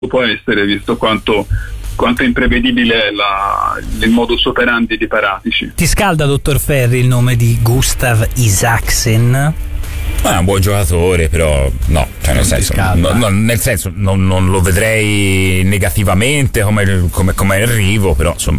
può essere, visto quanto è imprevedibile è il modus operandi di Paratici. Ti scalda, dottor Ferri, il nome di Gustav Isaksen? È un buon giocatore, però no, cioè nel senso non lo vedrei negativamente come arrivo, però insomma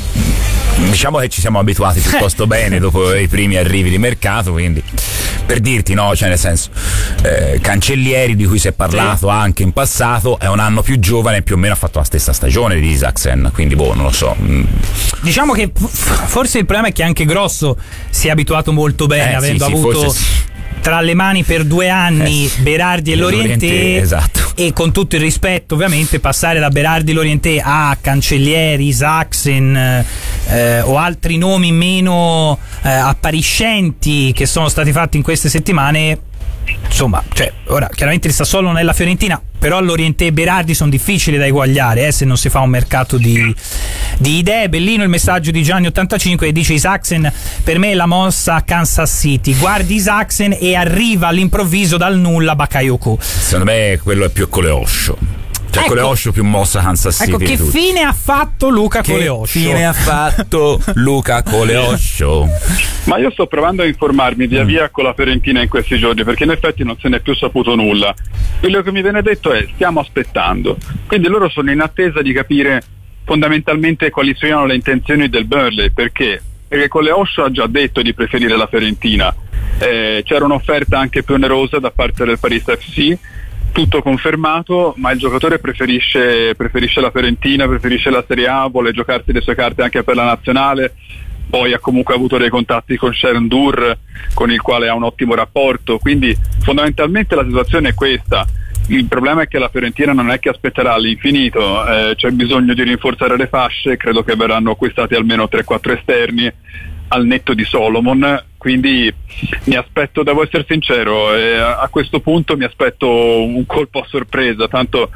diciamo che ci siamo abituati piuttosto bene dopo i primi arrivi di mercato, quindi per dirti, no, cioè nel senso Cancellieri, di cui si è parlato anche in passato, è un anno più giovane e più o meno ha fatto la stessa stagione di Isaksen, quindi non lo so. Diciamo che forse il problema è che anche Grosso si è abituato molto bene, avendo avuto tra le mani per 2 anni Berardi e Lorientè, esatto. E con tutto il rispetto, ovviamente, passare da Berardi Lorientè a Cancellieri, Isaksen o altri nomi meno appariscenti che sono stati fatti in queste settimane, insomma, cioè, ora chiaramente il Sassuolo non è la Fiorentina, però Lorientè e Berardi sono difficili da eguagliare se non si fa un mercato di idee. Bellino il messaggio di Gianni85 che dice: Isaksen per me è la mossa a Kansas City, guardi Isaksen e arriva all'improvviso dal nulla Bakayoko. Secondo me quello è più Coleoscio, cioè Coleoscio più mossa Kansas City. Ecco, che fine ha fatto Luca Coleoscio? Che fine ha fatto Luca Coleoscio? Ma io sto provando a informarmi via via con la Fiorentina in questi giorni, perché in effetti non se n'è più saputo nulla. Quello che mi viene detto è: stiamo aspettando. Quindi loro sono in attesa di capire fondamentalmente quali siano le intenzioni del Burnley, perché Coleoscio ha già detto di preferire la Fiorentina, c'era un'offerta anche più onerosa da parte del Paris FC, tutto confermato, ma il giocatore preferisce la Fiorentina, preferisce la Serie A, vuole giocarsi le sue carte anche per la nazionale. Poi ha comunque avuto dei contatti con Sharon Dur, con il quale ha un ottimo rapporto, quindi fondamentalmente la situazione è questa. Il problema è che la Fiorentina non è che aspetterà all'infinito, c'è bisogno di rinforzare le fasce, credo che verranno acquistati almeno 3-4 esterni al netto di Solomon, quindi mi aspetto, devo essere sincero, a questo punto mi aspetto un colpo a sorpresa, tanto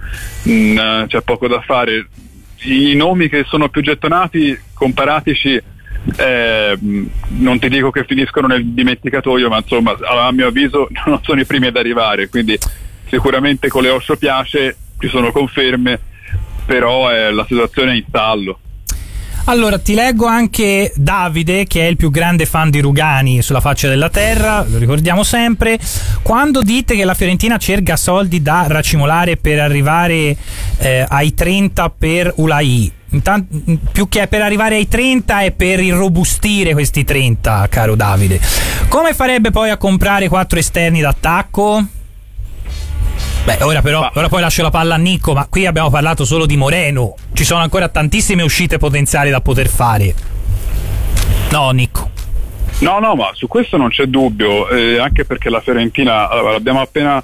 c'è poco da fare. I nomi che sono più gettonati, comparatici, non ti dico che finiscono nel dimenticatoio, ma insomma a mio avviso non sono i primi ad arrivare, quindi sicuramente Coleoscio piace, ci sono conferme, però la situazione è in stallo. Allora, ti leggo anche Davide, che è il più grande fan di Rugani sulla faccia della terra, lo ricordiamo sempre. Quando dite che la Fiorentina cerca soldi da racimolare per arrivare ai 30 per Ulai, più che per arrivare ai 30 è per irrobustire questi 30, caro Davide. Come farebbe poi a comprare 4 esterni d'attacco? Beh, ora poi lascio la palla a Nicco, ma qui abbiamo parlato solo di Moreno, ci sono ancora tantissime uscite potenziali da poter fare. No, Nicco? No, ma su questo non c'è dubbio, anche perché la Fiorentina, abbiamo appena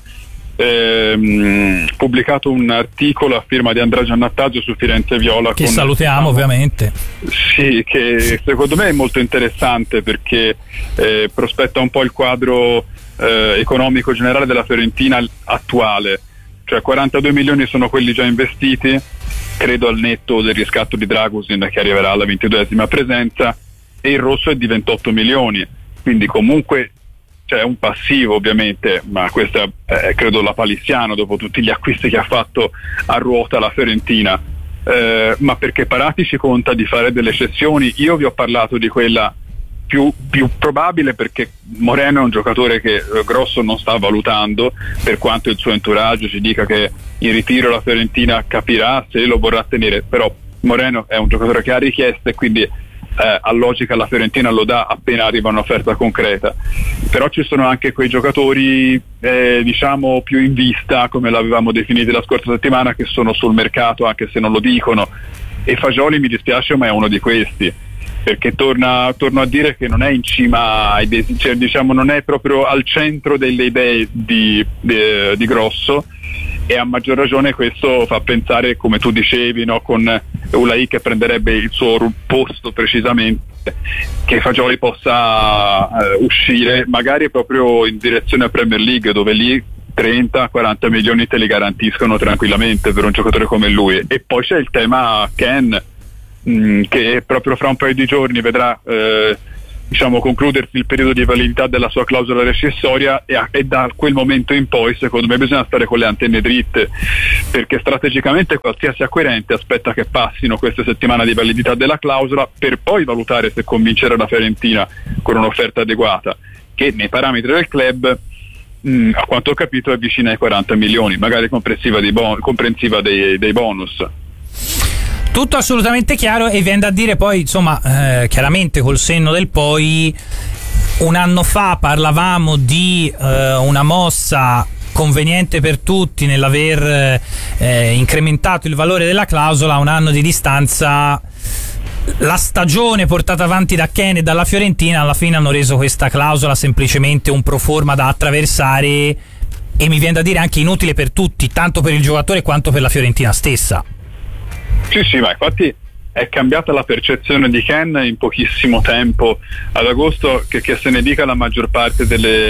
pubblicato un articolo a firma di Andrea Giannattagio su Firenze Viola, che salutiamo ovviamente. Sì, che secondo me è molto interessante perché prospetta un po' il quadro economico generale della Fiorentina attuale, cioè 42 milioni sono quelli già investiti, credo al netto del riscatto di Dragusin che arriverà alla 22esima presenza, e il rosso è di 28 milioni, quindi comunque c'è un passivo ovviamente, ma questa è credo la palissiano dopo tutti gli acquisti che ha fatto a ruota la Fiorentina, ma perché Paratici conta di fare delle cessioni. Io vi ho parlato di quella più probabile, perché Moreno è un giocatore che Grosso non sta valutando, per quanto il suo entourage ci dica che in ritiro la Fiorentina capirà se lo vorrà tenere, però Moreno è un giocatore che ha richieste, quindi a logica la Fiorentina lo dà appena arriva un'offerta concreta. Però ci sono anche quei giocatori diciamo più in vista, come l'avevamo definito la scorsa settimana, che sono sul mercato anche se non lo dicono, e Fagioli mi dispiace ma è uno di questi, perché torno a dire che non è in cima ai cioè, diciamo non è proprio al centro delle idee di Grosso, e a maggior ragione questo fa pensare, come tu dicevi, no, con Ulai che prenderebbe il suo posto precisamente, che Fagioli possa uscire magari proprio in direzione a Premier League, dove lì 30-40 milioni te li garantiscono tranquillamente per un giocatore come lui. E poi c'è il tema Ken, che proprio fra un paio di giorni vedrà diciamo concludersi il periodo di validità della sua clausola rescissoria, e da quel momento in poi secondo me bisogna stare con le antenne dritte, perché strategicamente qualsiasi acquirente aspetta che passino queste settimane di validità della clausola per poi valutare se convincere la Fiorentina con un'offerta adeguata, che nei parametri del club a quanto ho capito è vicina ai 40 milioni, magari comprensiva dei bonus. Tutto assolutamente chiaro, e viene da dire poi, insomma, chiaramente col senno del poi, un anno fa parlavamo di una mossa conveniente per tutti nell'aver incrementato il valore della clausola. A un anno di distanza, la stagione portata avanti da Ken e dalla Fiorentina alla fine hanno reso questa clausola semplicemente un pro forma da attraversare, e mi viene da dire anche inutile per tutti, tanto per il giocatore quanto per la Fiorentina stessa. Sì, ma infatti è cambiata la percezione di Ken in pochissimo tempo. Ad agosto, che se ne dica la maggior parte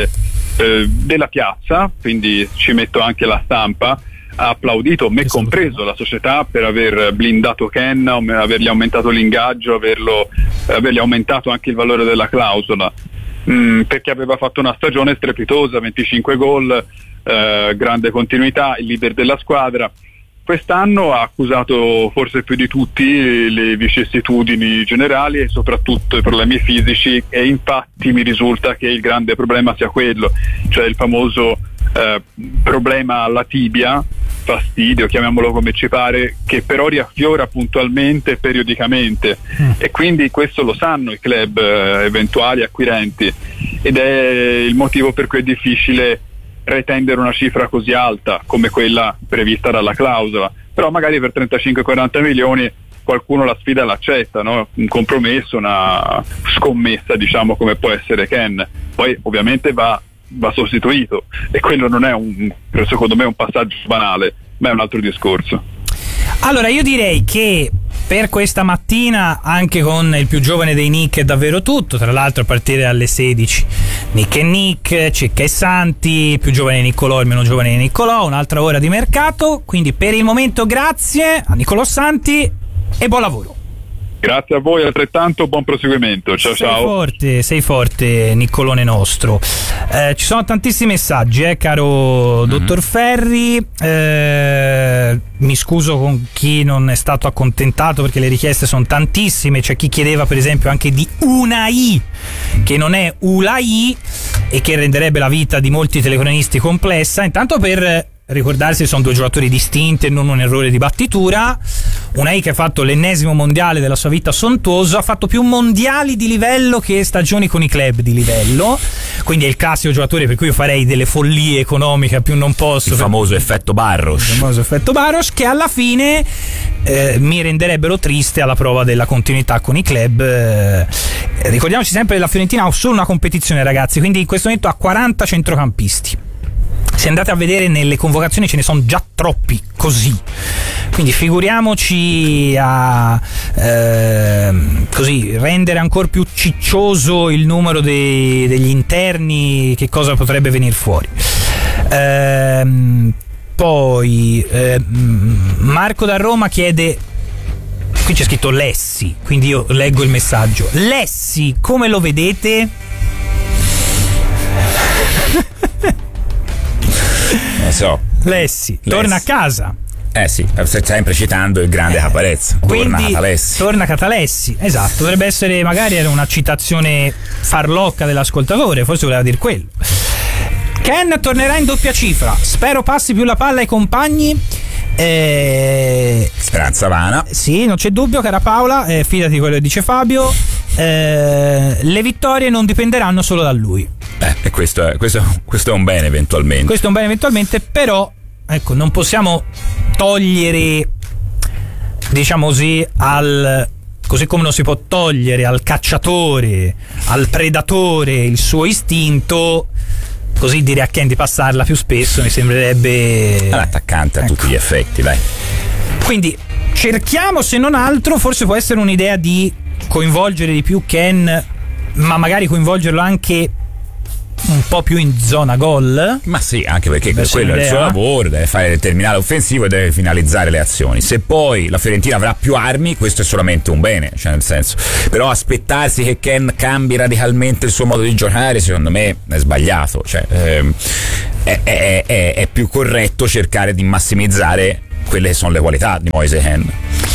della piazza, quindi ci metto anche la stampa, ha applaudito, me compreso, la società, per aver blindato Ken, avergli aumentato l'ingaggio, avergli aumentato anche il valore della clausola, perché aveva fatto una stagione strepitosa, 25 gol, grande continuità, il leader della squadra. Quest'anno ha accusato forse più di tutti le vicissitudini generali e soprattutto i problemi fisici, e infatti mi risulta che il grande problema sia quello, cioè il famoso problema alla tibia, fastidio, chiamiamolo come ci pare, che però riaffiora puntualmente, periodicamente, e quindi questo lo sanno i club eventuali acquirenti, ed è il motivo per cui è difficile pretendere una cifra così alta come quella prevista dalla clausola. Però magari per 35-40 milioni qualcuno la sfida l'accetta, no? Un compromesso, una scommessa, diciamo, come può essere Ken. Poi ovviamente va sostituito, e quello non è secondo me un passaggio banale, ma è un altro discorso. Allora io direi che per questa mattina, anche con il più giovane dei Nick, è davvero tutto. Tra l'altro a partire dalle 16 Nick e Nick, Cecca e Santi, il più giovane di Niccolò, il meno giovane di Niccolò, un'altra ora di mercato. Quindi per il momento grazie a Niccolò Santi e buon lavoro. Grazie a voi altrettanto, buon proseguimento. Ciao. Sei forte Niccolone nostro. Ci sono tantissimi messaggi, caro dottor Ferri. Mi scuso con chi non è stato accontentato, perché le richieste sono tantissime. C'è chi chiedeva per esempio anche di Unai, che non è Ulai, e che renderebbe la vita di molti telecronisti complessa. Intanto, per ricordarsi, sono due giocatori distinti e non un errore di battitura. Unai, che ha fatto l'ennesimo mondiale della sua vita sontuoso, ha fatto più mondiali di livello che stagioni con i club di livello, quindi è il classico giocatore per cui io farei delle follie economiche a più non posso, il famoso effetto Barros, che alla fine mi renderebbero triste alla prova della continuità con i club. Ricordiamoci sempre che la Fiorentina ha solo una competizione, ragazzi, quindi in questo momento ha 40 centrocampisti. Se andate a vedere nelle convocazioni ce ne sono già troppi così, quindi figuriamoci a così rendere ancora più ciccioso il numero degli interni, che cosa potrebbe venire fuori. Poi Marco da Roma chiede, qui c'è scritto Lessi, quindi io leggo il messaggio. Lessi, come lo vedete? Non so. Lessi torna a casa. Sì, sempre citando il grande Caparezza. Torna Catalessi. Esatto, dovrebbe essere, magari era una citazione farlocca dell'ascoltatore, forse voleva dire quello. Ken tornerà in doppia cifra, spero passi più la palla ai compagni. Speranza vana. Sì, non c'è dubbio, cara Paola, fidati di quello che dice Fabio. Le vittorie non dipenderanno solo da lui. E questo è un bene eventualmente. Questo è un bene eventualmente, però ecco, non possiamo togliere, diciamo così, così come non si può togliere al cacciatore, al predatore il suo istinto, così dire a Ken di passarla più spesso mi sembrerebbe l'attaccante a tutti gli effetti, dai. Quindi cerchiamo, se non altro, forse può essere un'idea di coinvolgere di più Ken, ma magari coinvolgerlo anche un po' più in zona gol. Ma sì, anche perché quello è il suo lavoro, deve fare il terminale offensivo e deve finalizzare le azioni. Se poi la Fiorentina avrà più armi, questo è solamente un bene, cioè nel senso, però aspettarsi che Ken cambi radicalmente il suo modo di giocare, secondo me è sbagliato, cioè è più corretto cercare di massimizzare quelle che sono le qualità di Moise Kean.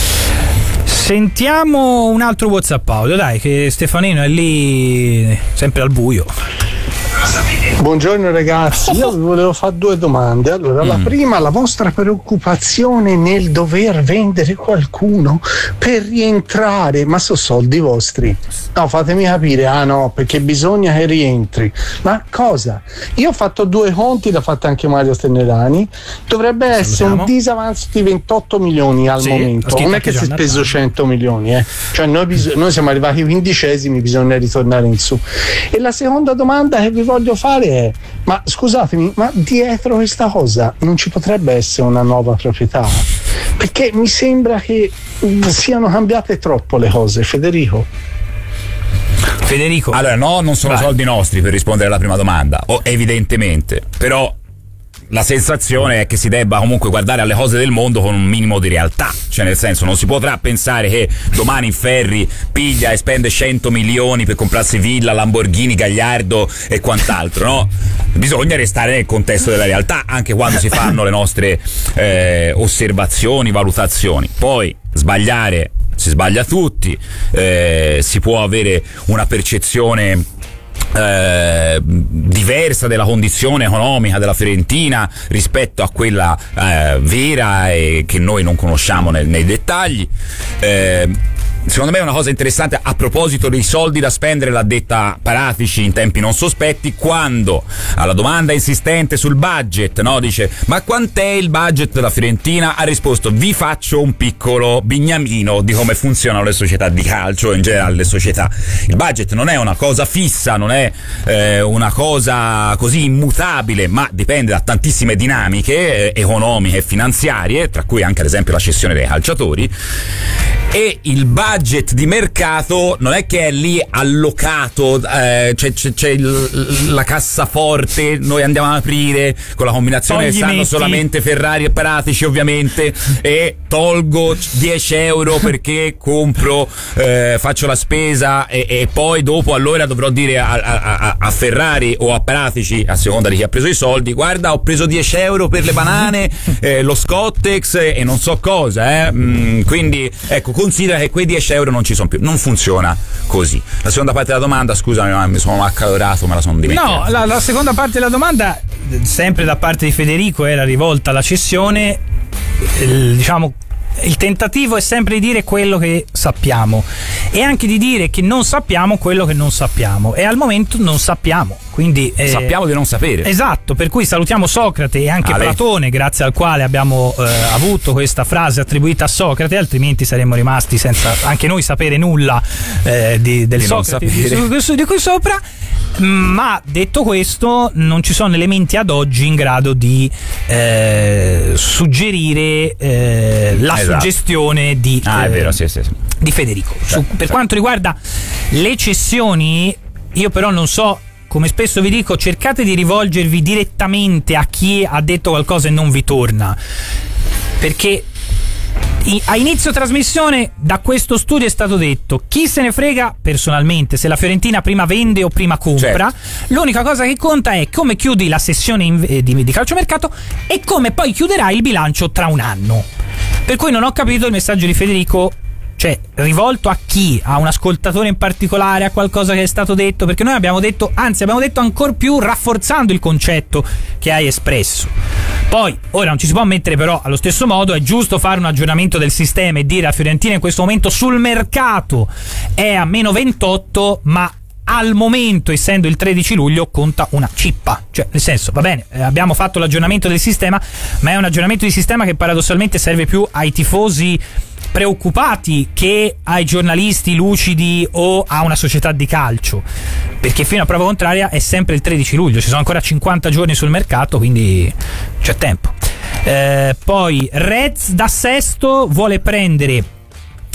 Sentiamo un altro WhatsApp audio, dai, che Stefanino è lì sempre al buio. Buongiorno ragazzi, io vi volevo fare due domande. Allora, la prima, la vostra preoccupazione nel dover vendere qualcuno per rientrare, ma sono soldi vostri? No, fatemi capire, no, perché bisogna che rientri. Ma cosa? Io ho fatto due conti, l'ha fatto anche Mario Tenerani, dovrebbe essere un disavanzo di 28 milioni al momento, non è che si è speso 100 milioni, cioè noi siamo arrivati 15esimi, bisogna ritornare in su. E la seconda domanda che vi voglio fare è: ma scusatemi, ma dietro questa cosa non ci potrebbe essere una nuova proprietà? Perché mi sembra che siano cambiate troppo le cose. Federico, allora no, non sono soldi nostri, per rispondere alla prima domanda, evidentemente, però la sensazione è che si debba comunque guardare alle cose del mondo con un minimo di realtà, cioè nel senso, non si potrà pensare che domani Ferri piglia e spende 100 milioni per comprarsi villa, Lamborghini, Gagliardo e quant'altro, no? Bisogna restare nel contesto della realtà anche quando si fanno le nostre osservazioni, valutazioni. Poi sbagliare, si sbaglia tutti, si può avere una percezione diversa della condizione economica della Fiorentina rispetto a quella vera e che noi non conosciamo nei dettagli. Secondo me è una cosa interessante a proposito dei soldi da spendere, l'ha detta Paratici in tempi non sospetti, quando alla domanda insistente sul budget, no, dice: ma quant'è il budget della Fiorentina? Ha risposto: vi faccio un piccolo bignamino di come funzionano le società di calcio, in generale le società. Il budget non è una cosa fissa, non è una cosa così immutabile, ma dipende da tantissime dinamiche economiche e finanziarie, tra cui anche ad esempio la cessione dei calciatori. E il budget di mercato non è che è lì allocato, c'è la cassaforte, noi andiamo ad aprire con la combinazione che sanno solamente Ferrari e Paratici ovviamente, e tolgo 10 euro perché compro, faccio la spesa e poi dopo allora dovrò dire a Ferrari o a Paratici, a seconda di chi ha preso i soldi: guarda, ho preso 10 euro per le banane, lo Scottex e non so cosa, quindi ecco, considera che quei 10 euro non ci sono più, non funziona così. La seconda parte della domanda, scusami, ma mi sono accalorato, me la sono dimenticato. No, la seconda parte della domanda, sempre da parte di Federico, era rivolta alla cessione. Diciamo, il tentativo è sempre di dire quello che sappiamo e anche di dire che non sappiamo quello che non sappiamo, e al momento non sappiamo, quindi sappiamo di non sapere. Esatto, per cui salutiamo Socrate e anche Platone, grazie al quale abbiamo avuto questa frase attribuita a Socrate, altrimenti saremmo rimasti senza anche noi sapere nulla del Socrate di qui sopra. Ma detto questo, non ci sono elementi ad oggi in grado di suggerire la suggestione di è vero, sì. di Federico. Per quanto riguarda le cessioni, io però non so, come spesso vi dico, cercate di rivolgervi direttamente a chi ha detto qualcosa e non vi torna, perché a inizio trasmissione da questo studio è stato detto: chi se ne frega personalmente se la Fiorentina prima vende o prima compra, l'unica cosa che conta è come chiudi la sessione di calciomercato e come poi chiuderai il bilancio tra un anno. Per cui non ho capito il messaggio di Federico, cioè rivolto a chi? A un ascoltatore in particolare, a qualcosa che è stato detto? Perché noi abbiamo detto, anzi abbiamo detto ancor più rafforzando il concetto che hai espresso. Poi, ora non ci si può mettere però allo stesso modo, è giusto fare un aggiornamento del sistema e dire la Fiorentina in questo momento sul mercato è a meno 28, ma al momento, essendo il 13 luglio, conta una cippa. Cioè, nel senso, va bene, abbiamo fatto l'aggiornamento del sistema, ma è un aggiornamento di sistema che paradossalmente serve più ai tifosi preoccupati che ai giornalisti lucidi o a una società di calcio, perché fino a prova contraria è sempre il 13 luglio, ci sono ancora 50 giorni sul mercato, quindi c'è tempo. Poi Reds da Sesto vuole prendere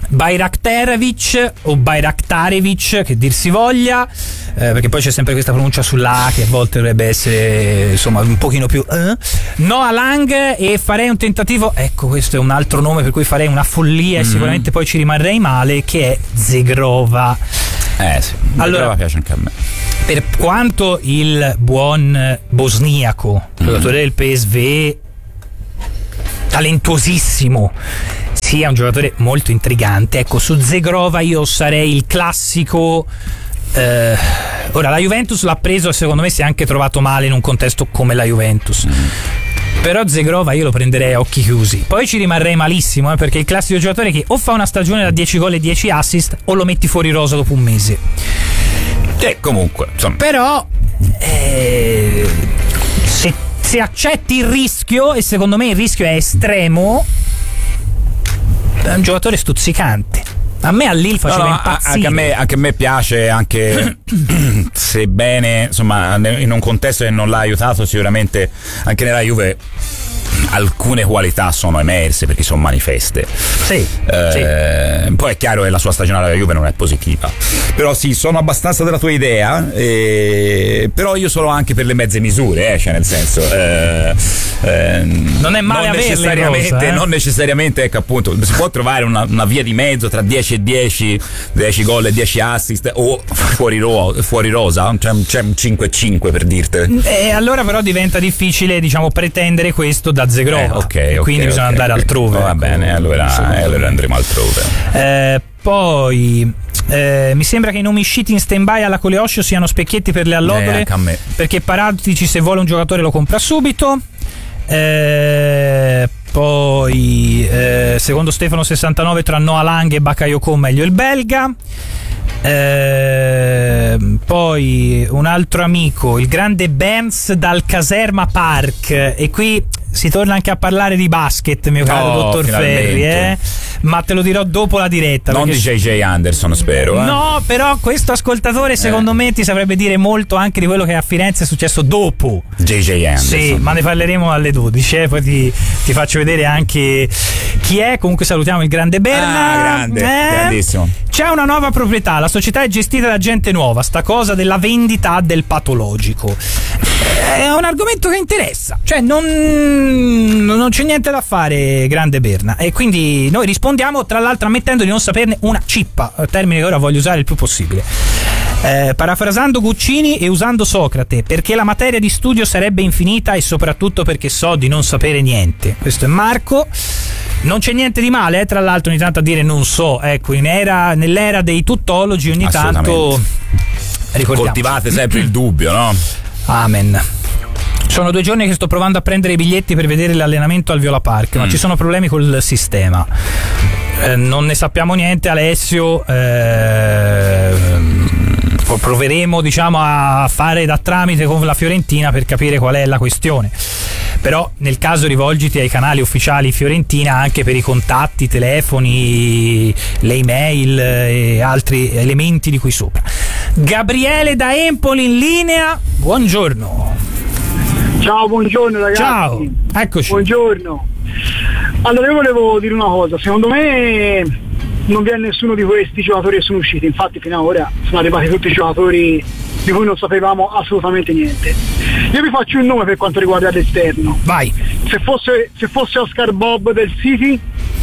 Bayraktarevic o Bayraktarevic, che dir si voglia, perché poi c'è sempre questa pronuncia sulla A che a volte dovrebbe essere insomma un pochino più Noah Lang, e farei un tentativo, ecco, questo è un altro nome per cui farei una follia e sicuramente poi ci rimarrei male, che è Zegrova. Sì, allora piace anche a me. Per quanto il buon bosniaco, giocatore del PSV, talentuosissimo, sia un giocatore molto intrigante, ecco, su Zegrova io sarei il classico. Ora la Juventus l'ha preso e secondo me si è anche trovato male in un contesto come la Juventus, però Zegrova io lo prenderei a occhi chiusi. Poi ci rimarrei malissimo, perché è il classico giocatore che o fa una stagione da 10 gol e 10 assist o lo metti fuori rosa dopo un mese. Comunque insomma. Però se accetti il rischio, e secondo me il rischio è estremo, è un giocatore stuzzicante. A me a Lille faceva impazzire. Anche a me piace, anche sebbene insomma in un contesto che non l'ha aiutato, sicuramente anche nella Juve alcune qualità sono emerse, perché sono manifeste. Sì. Poi è chiaro che la sua stagione alla Juve non è positiva, però sì, sono abbastanza della tua idea, però io sono anche per le mezze misure, cioè nel senso non è male averle, non necessariamente, ecco, appunto, si può trovare una via di mezzo tra 10 e 10 gol e 10 assist, o fuori rosa, c'è un 5-5 per dirti. E allora però diventa difficile, diciamo, pretendere questo da Zegrova, quindi bisogna andare altrove. Va bene, allora andremo altrove. Poi mi sembra che i nomi usciti in stand-by alla Coleoscio siano specchietti per le allodole, perché Paratici, se vuole un giocatore, lo compra subito. Poi secondo Stefano 69 tra Noah Lang e Bakayoko meglio il belga. Poi un altro amico, il grande Benz dal Caserma Park, e qui si torna anche a parlare di basket, mio caro dottor Ferri, ma te lo dirò dopo la diretta. Non di JJ Anderson, spero. No, però questo ascoltatore secondo me ti saprebbe dire molto anche di quello che a Firenze è successo dopo JJ Anderson. Sì, ma ne parleremo alle 12, poi ti faccio vedere anche chi è. Comunque salutiamo il grande Berna. Grandissimo. C'è una nuova proprietà, la società è gestita da gente nuova, sta cosa della vendita del patologico. È un argomento che interessa, cioè non c'è niente da fare, grande Berna, e quindi noi rispondiamo, tra l'altro ammettendo di non saperne una cippa, termine che ora voglio usare il più possibile. Parafrasando Guccini e usando Socrate, perché la materia di studio sarebbe infinita e soprattutto perché so di non sapere niente. Questo è Marco. Non c'è niente di male, tra l'altro, ogni tanto a dire non so, ecco, nell'era dei tuttologi ogni tanto coltivate sempre il dubbio, no? Amen. Sono 2 giorni che sto provando a prendere i biglietti per vedere l'allenamento al Viola Park, ma ci sono problemi col sistema. Non ne sappiamo niente, Alessio. Proveremo, diciamo, a fare da tramite con la Fiorentina per capire qual è la questione. Però nel caso rivolgiti ai canali ufficiali Fiorentina anche per i contatti, telefoni, le email e altri elementi di qui sopra. Gabriele da Empoli in linea, buongiorno. Ciao, buongiorno ragazzi. Ciao, eccoci. Buongiorno. Allora io volevo dire una cosa, secondo me non vi è nessuno di questi giocatori che sono usciti, infatti fino ad ora sono arrivati tutti i giocatori di cui non sapevamo assolutamente niente. Io vi faccio un nome per quanto riguarda l'esterno. Vai. Se fosse Oscar Bob del City?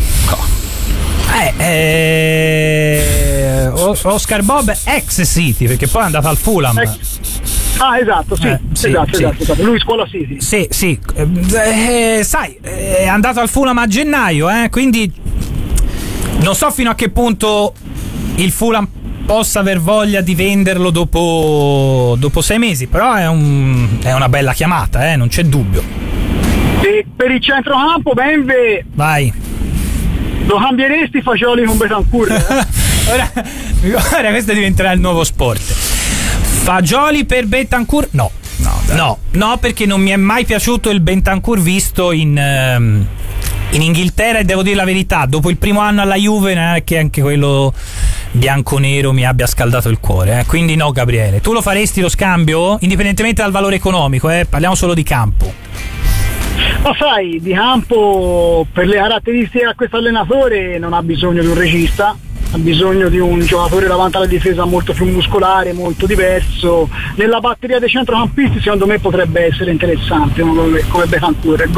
Oscar Bob ex City, perché poi è andato al Fulham. Esatto, esatto. Lui scuola City. Sì. Sai, è andato al Fulham a gennaio, quindi non so fino a che punto il Fulham possa aver voglia di venderlo dopo 6 mesi, però è una bella chiamata, non c'è dubbio. E per il centrocampo, Benve, vai, lo cambieresti Fagioli con Bentancur? Ora questo diventerà il nuovo sport. Fagioli per Bentancur? No, perché non mi è mai piaciuto il Bentancur visto in Inghilterra, e devo dire la verità, dopo il primo anno alla Juve non è che anche quello bianconero mi abbia scaldato il cuore, quindi no. Gabriele, tu lo faresti lo scambio? Indipendentemente dal valore economico, parliamo solo di campo. Ma sai, Di Campo per le caratteristiche a questo allenatore non ha bisogno di un regista, ha bisogno di un giocatore davanti alla difesa molto più muscolare, molto diverso. Nella batteria dei centrocampisti secondo me potrebbe essere interessante come Bentancur.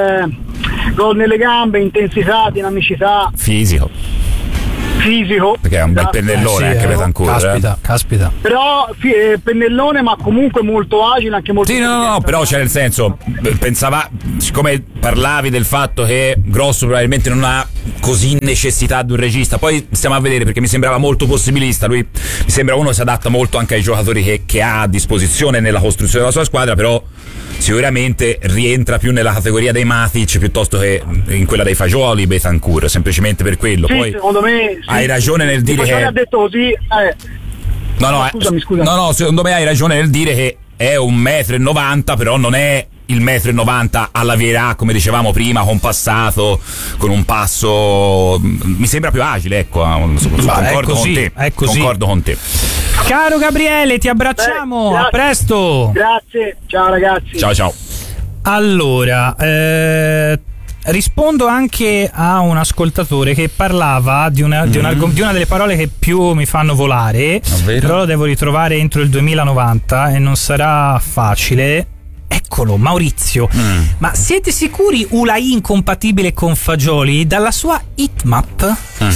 Gol nelle gambe, intensità, dinamicità, fisico, perché è un bel pennellone anche Bentancur. Caspita. Però pennellone, ma comunque molto agile, anche molto no, però c'è nel senso, pensava, siccome parlavi del fatto che Grosso probabilmente non ha così necessità di un regista, poi stiamo a vedere, perché mi sembrava molto possibilista, lui mi sembra uno che si adatta molto anche ai giocatori che ha a disposizione nella costruzione della sua squadra, però sicuramente rientra più nella categoria dei Matic piuttosto che in quella dei Fagioli, Bentancur, semplicemente per quello. Sì, poi secondo me sì. Hai ragione nel dire che ha detto così. Scusami. No, secondo me hai ragione nel dire che è 1,90 m, però non è il 1,90 m alla Vieira, come dicevamo prima, compassato, con un passo, mi sembra più agile, ecco, concordo con te. Concordo con te. Caro Gabriele, ti abbracciamo, a presto. Grazie, ciao ragazzi. Ciao. Allora, rispondo anche a un ascoltatore che parlava di una delle parole che più mi fanno volare, però lo devo ritrovare entro il 2090 e non sarà facile. Eccolo, Maurizio. Ma siete sicuri Ulai incompatibile con Fagioli? Dalla sua heatmap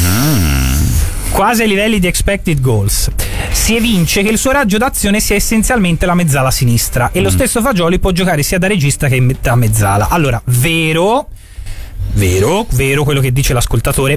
quasi ai livelli di expected goals si evince che il suo raggio d'azione sia essenzialmente la mezzala sinistra e lo stesso Fagioli può giocare sia da regista che da mezzala. Allora, vero quello che dice l'ascoltatore,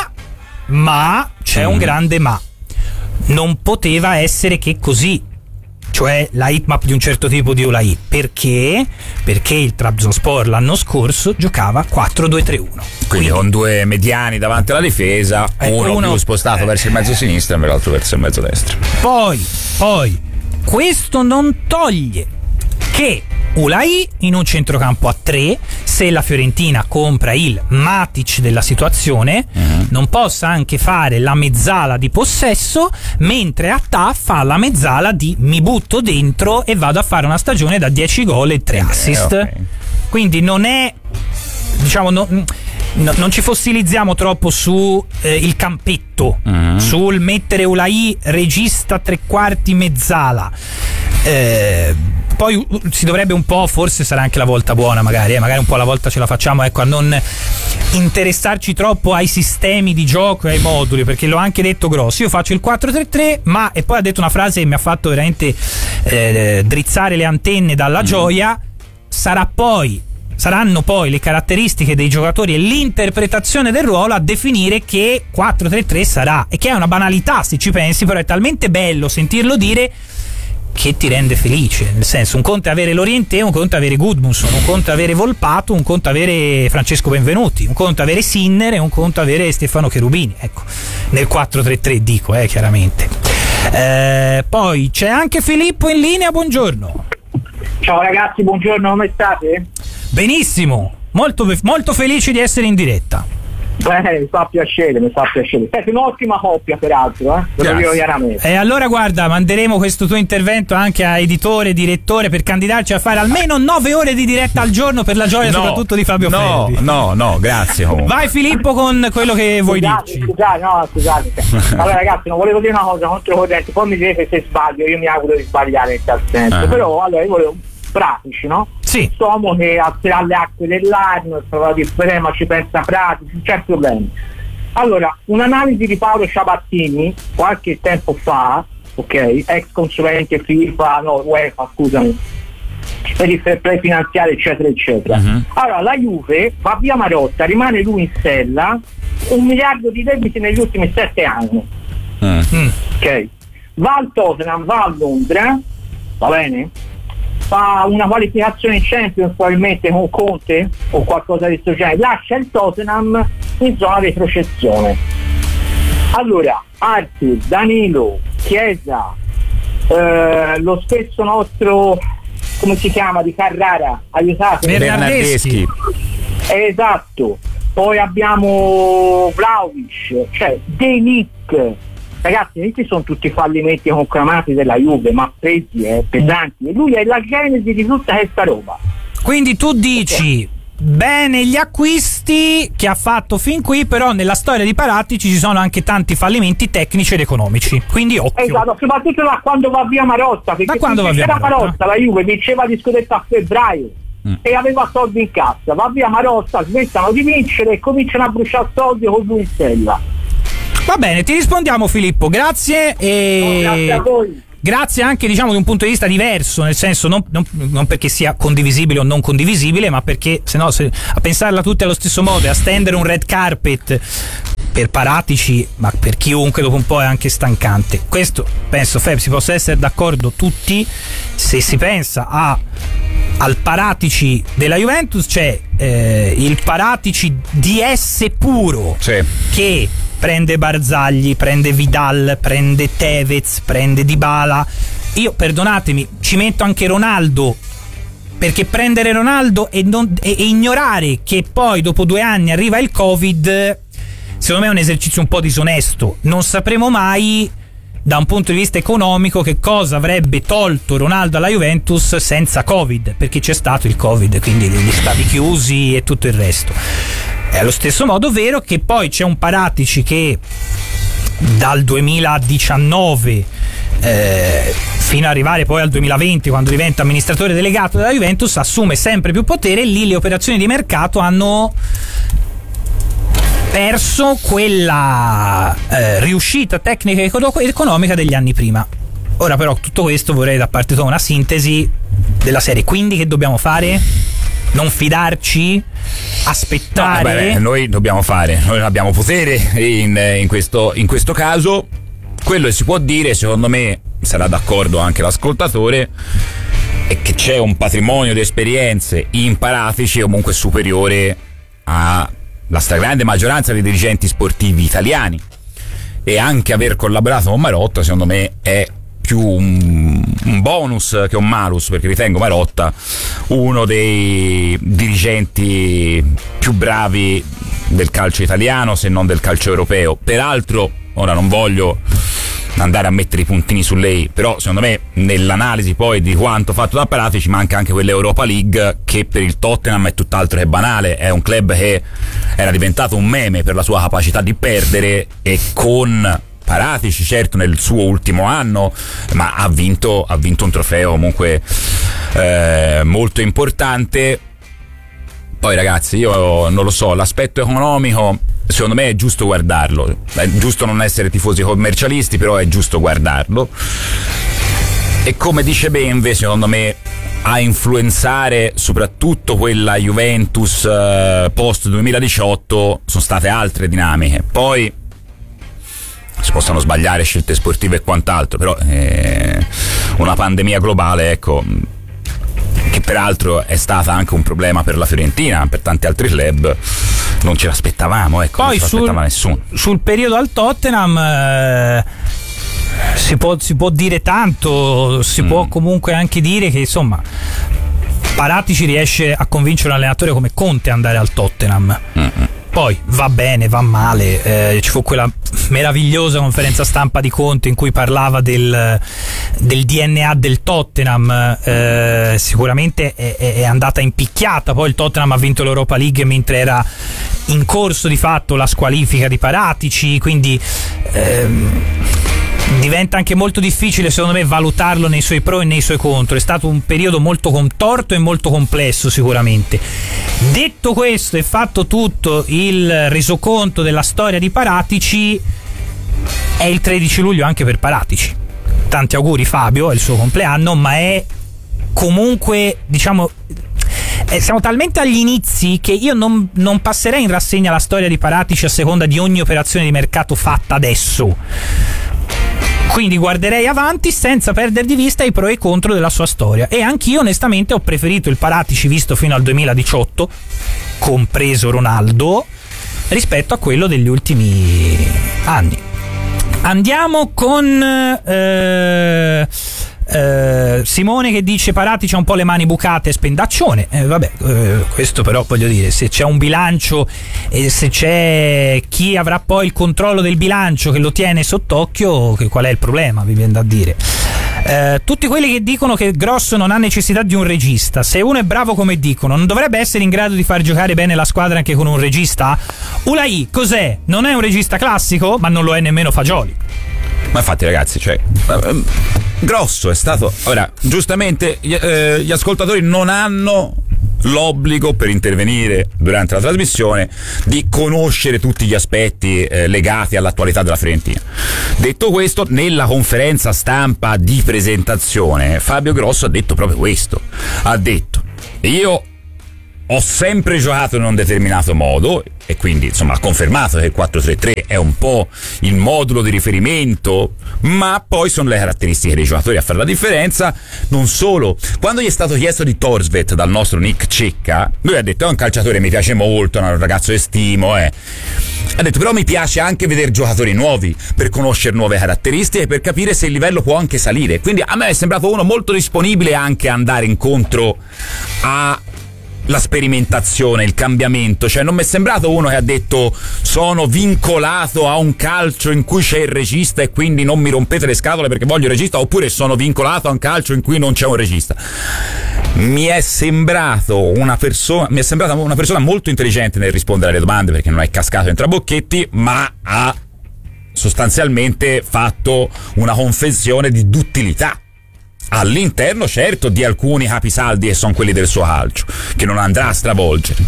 ma c'è un grande ma. Non poteva essere che così, cioè la heatmap di un certo tipo di Ulai. Perché il Trabzonspor l'anno scorso giocava 4-2-3-1, quindi con due mediani davanti alla difesa, uno più spostato verso il mezzo sinistro e l'altro verso il mezzo destro. Poi questo non toglie che Ulai in un centrocampo a 3, se la Fiorentina compra il Matic della situazione, non possa anche fare la mezzala di possesso, mentre Attà fa la mezzala di mi butto dentro e vado a fare una stagione da 10 gol e 3 assist. Okay. Quindi non è, diciamo, non ci fossilizziamo troppo su il campetto, sul mettere Ulai regista tre quarti mezzala. Poi si dovrebbe un po', forse sarà anche la volta buona, magari un po' alla volta ce la facciamo, ecco, a non interessarci troppo ai sistemi di gioco e ai moduli, perché l'ho anche detto Grosso, io faccio il 4-3-3, ma, e poi ha detto una frase che mi ha fatto veramente drizzare le antenne dalla gioia, saranno poi le caratteristiche dei giocatori e l'interpretazione del ruolo a definire che 4-3-3 sarà, e che è una banalità se ci pensi, però è talmente bello sentirlo dire che ti rende felice. Nel senso, un conto è avere Lorientè, un conto è avere Gudmundsson, un conto è avere Volpato, un conto è avere Francesco Benvenuti, un conto è avere Sinner e un conto è avere Stefano Cherubini, ecco, nel 4-3-3 dico, chiaramente. Poi c'è anche Filippo in linea, buongiorno. Ciao ragazzi, buongiorno, come state? Benissimo, molto felici di essere in diretta. Mi fa piacere. Siete un'ottima coppia, peraltro, ve lo dico chiaramente. E allora guarda, manderemo questo tuo intervento anche a editore, direttore, per candidarci a fare almeno 9 ore di diretta al giorno per la gioia soprattutto di Fabio Ferri. No, grazie. Vai Filippo con quello che vuoi dirci. Scusate. Allora ragazzi, non volevo dire una cosa controcorrente, poi mi direte se sbaglio, io mi auguro di sbagliare in tal senso, però allora io volevo pratici, no? Sì. Uomo che attirare le acque dell'Arno, la differenza ci pensa pratici, non c'è problema. Allora, un'analisi di Paolo Ciabattini qualche tempo fa, ok, ex consulente UEFA, scusami, per il fair play finanziario, eccetera. Allora, la Juve va via Marotta, rimane lui in sella, 1 miliardo di debiti negli ultimi 7 anni. Ok, va al Tottenham, va a Londra, va bene? Fa una qualificazione in Champions probabilmente con Conte o qualcosa di questo genere, lascia il Tottenham in zona di retrocessione. Allora Arthur, Danilo, Chiesa, lo stesso nostro, come si chiama, di Carrara, aiutatemi, Bernardeschi. Esatto, poi abbiamo Vlahovic, cioè De Ligt. Ragazzi, questi sono tutti fallimenti conclamati della Juve, ma pesanti, e lui è la genesi di tutta questa roba. Quindi tu dici bene gli acquisti che ha fatto fin qui, però nella storia di Paratici ci sono anche tanti fallimenti tecnici ed economici, quindi occhio. Esatto, soprattutto da quando va via Marotta, perché da quando va via Marotta la Juve vinceva di scudetto a febbraio e aveva soldi in cassa, va via Marotta, smettano di vincere e cominciano a bruciare soldi con lui in sella. Va bene, ti rispondiamo Filippo, grazie e grazie a voi. Grazie anche, diciamo, di un punto di vista diverso, nel senso non perché sia condivisibile o non condivisibile, ma perché sennò a pensarla tutti allo stesso modo e a stendere un red carpet per Paratici, ma per chiunque dopo un po' è anche stancante. Questo penso, Feb, si possa essere d'accordo tutti. Se si pensa al Paratici della Juventus, c'è il Paratici DS puro, sì, che prende Barzagli, prende Vidal, prende Tevez, prende Dybala. Io, perdonatemi, ci metto anche Ronaldo, perché prendere Ronaldo e ignorare che poi dopo 2 anni arriva il Covid, secondo me è un esercizio un po' disonesto. Non sapremo mai da un punto di vista economico che cosa avrebbe tolto Ronaldo alla Juventus senza Covid, perché c'è stato il Covid, quindi gli stadi chiusi e tutto il resto. È allo stesso modo vero che poi c'è un Paratici che dal 2019 fino ad arrivare poi al 2020, quando diventa amministratore delegato della Juventus, assume sempre più potere e lì le operazioni di mercato hanno perso quella riuscita tecnica e economica degli anni prima. Ora però tutto questo vorrei da parte tua una sintesi della serie. Quindi che dobbiamo fare? Non fidarci? Aspettare? No, noi dobbiamo fare, noi non abbiamo potere in questo caso. Quello che si può dire, secondo me sarà d'accordo anche l'ascoltatore, è che c'è un patrimonio di esperienze in Paratici comunque superiore alla stragrande maggioranza dei dirigenti sportivi italiani, e anche aver collaborato con Marotta secondo me è più un bonus che un malus, perché ritengo Marotta uno dei dirigenti più bravi del calcio italiano, se non del calcio europeo. Peraltro, ora non voglio andare a mettere i puntini su lei, però secondo me nell'analisi poi di quanto fatto da Paratici manca anche quell'Europa League, che per il Tottenham è tutt'altro che banale. È un club che era diventato un meme per la sua capacità di perdere, e con Paratici certo nel suo ultimo anno, ma ha vinto un trofeo comunque molto importante. Poi ragazzi, io non lo so, l'aspetto economico secondo me è giusto guardarlo, è giusto non essere tifosi commercialisti, però è giusto guardarlo, e come dice Benve, secondo me a influenzare soprattutto quella Juventus post 2018 sono state altre dinamiche. Poi si possono sbagliare scelte sportive e quant'altro, però una pandemia globale, ecco, che peraltro è stata anche un problema per la Fiorentina, per tanti altri club, non ce l'aspettavamo, ecco. Poi non ce l'aspettava nessuno. Sul periodo al Tottenham si può dire tanto, si può comunque anche dire che insomma Paratici riesce a convincere un allenatore come Conte ad andare al Tottenham. Poi va bene, va male, ci fu quella meravigliosa conferenza stampa di Conte in cui parlava del DNA del Tottenham, sicuramente è andata impicchiata. Poi il Tottenham ha vinto l'Europa League mentre era in corso di fatto la squalifica di Paratici, quindi diventa anche molto difficile secondo me valutarlo nei suoi pro e nei suoi contro. È stato un periodo molto contorto e molto complesso sicuramente. Detto questo e fatto tutto il resoconto della storia di Paratici, è il 13 luglio anche per Paratici. Tanti auguri Fabio, è il suo compleanno, ma è comunque, diciamo, siamo talmente agli inizi che io non passerei in rassegna la storia di Paratici a seconda di ogni operazione di mercato fatta adesso. Quindi guarderei avanti senza perdere di vista i pro e i contro della sua storia. E anch'io onestamente ho preferito il Paratici visto fino al 2018, compreso Ronaldo, rispetto a quello degli ultimi anni. Andiamo con Simone che dice Paratici ha un po' le mani bucate, spendaccione. Questo però voglio dire, se c'è un bilancio e se c'è chi avrà poi il controllo del bilancio che lo tiene sott'occhio, qual è il problema, vi viene da dire. Tutti quelli che dicono che Grosso non ha necessità di un regista, se uno è bravo come dicono, non dovrebbe essere in grado di far giocare bene la squadra anche con un regista? Ulai cos'è? Non è un regista classico, ma non lo è nemmeno Fagioli. Ma infatti, ragazzi, cioè, Grosso è stato... Ora, giustamente gli ascoltatori non hanno l'obbligo, per intervenire durante la trasmissione, di conoscere tutti gli aspetti legati all'attualità della Fiorentina. Detto questo, nella conferenza stampa di presentazione Fabio Grosso ha detto proprio questo. Ha detto: io ho sempre giocato in un determinato modo, e quindi insomma ha confermato che il 4-3-3 è un po' il modulo di riferimento, ma poi sono le caratteristiche dei giocatori a fare la differenza. Non solo, quando gli è stato chiesto di Thorstvedt dal nostro Nick Cecca, lui ha detto: è un calciatore che mi piace molto, è un ragazzo che stimo, ha detto, però mi piace anche vedere giocatori nuovi per conoscere nuove caratteristiche e per capire se il livello può anche salire. Quindi a me è sembrato uno molto disponibile anche a andare incontro a la sperimentazione, il cambiamento. Cioè non mi è sembrato uno che ha detto: sono vincolato a un calcio in cui c'è il regista e quindi non mi rompete le scatole perché voglio il regista, oppure sono vincolato a un calcio in cui non c'è un regista. Mi è sembrata una persona molto intelligente nel rispondere alle domande, perché non è cascato in trabocchetti, ma ha sostanzialmente fatto una confessione di duttilità all'interno, certo, di alcuni capisaldi che sono quelli del suo calcio, che non andrà a stravolgere.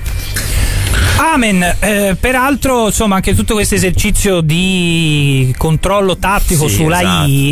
Amen. Peraltro, insomma, anche tutto questo esercizio di controllo tattico sull'AI,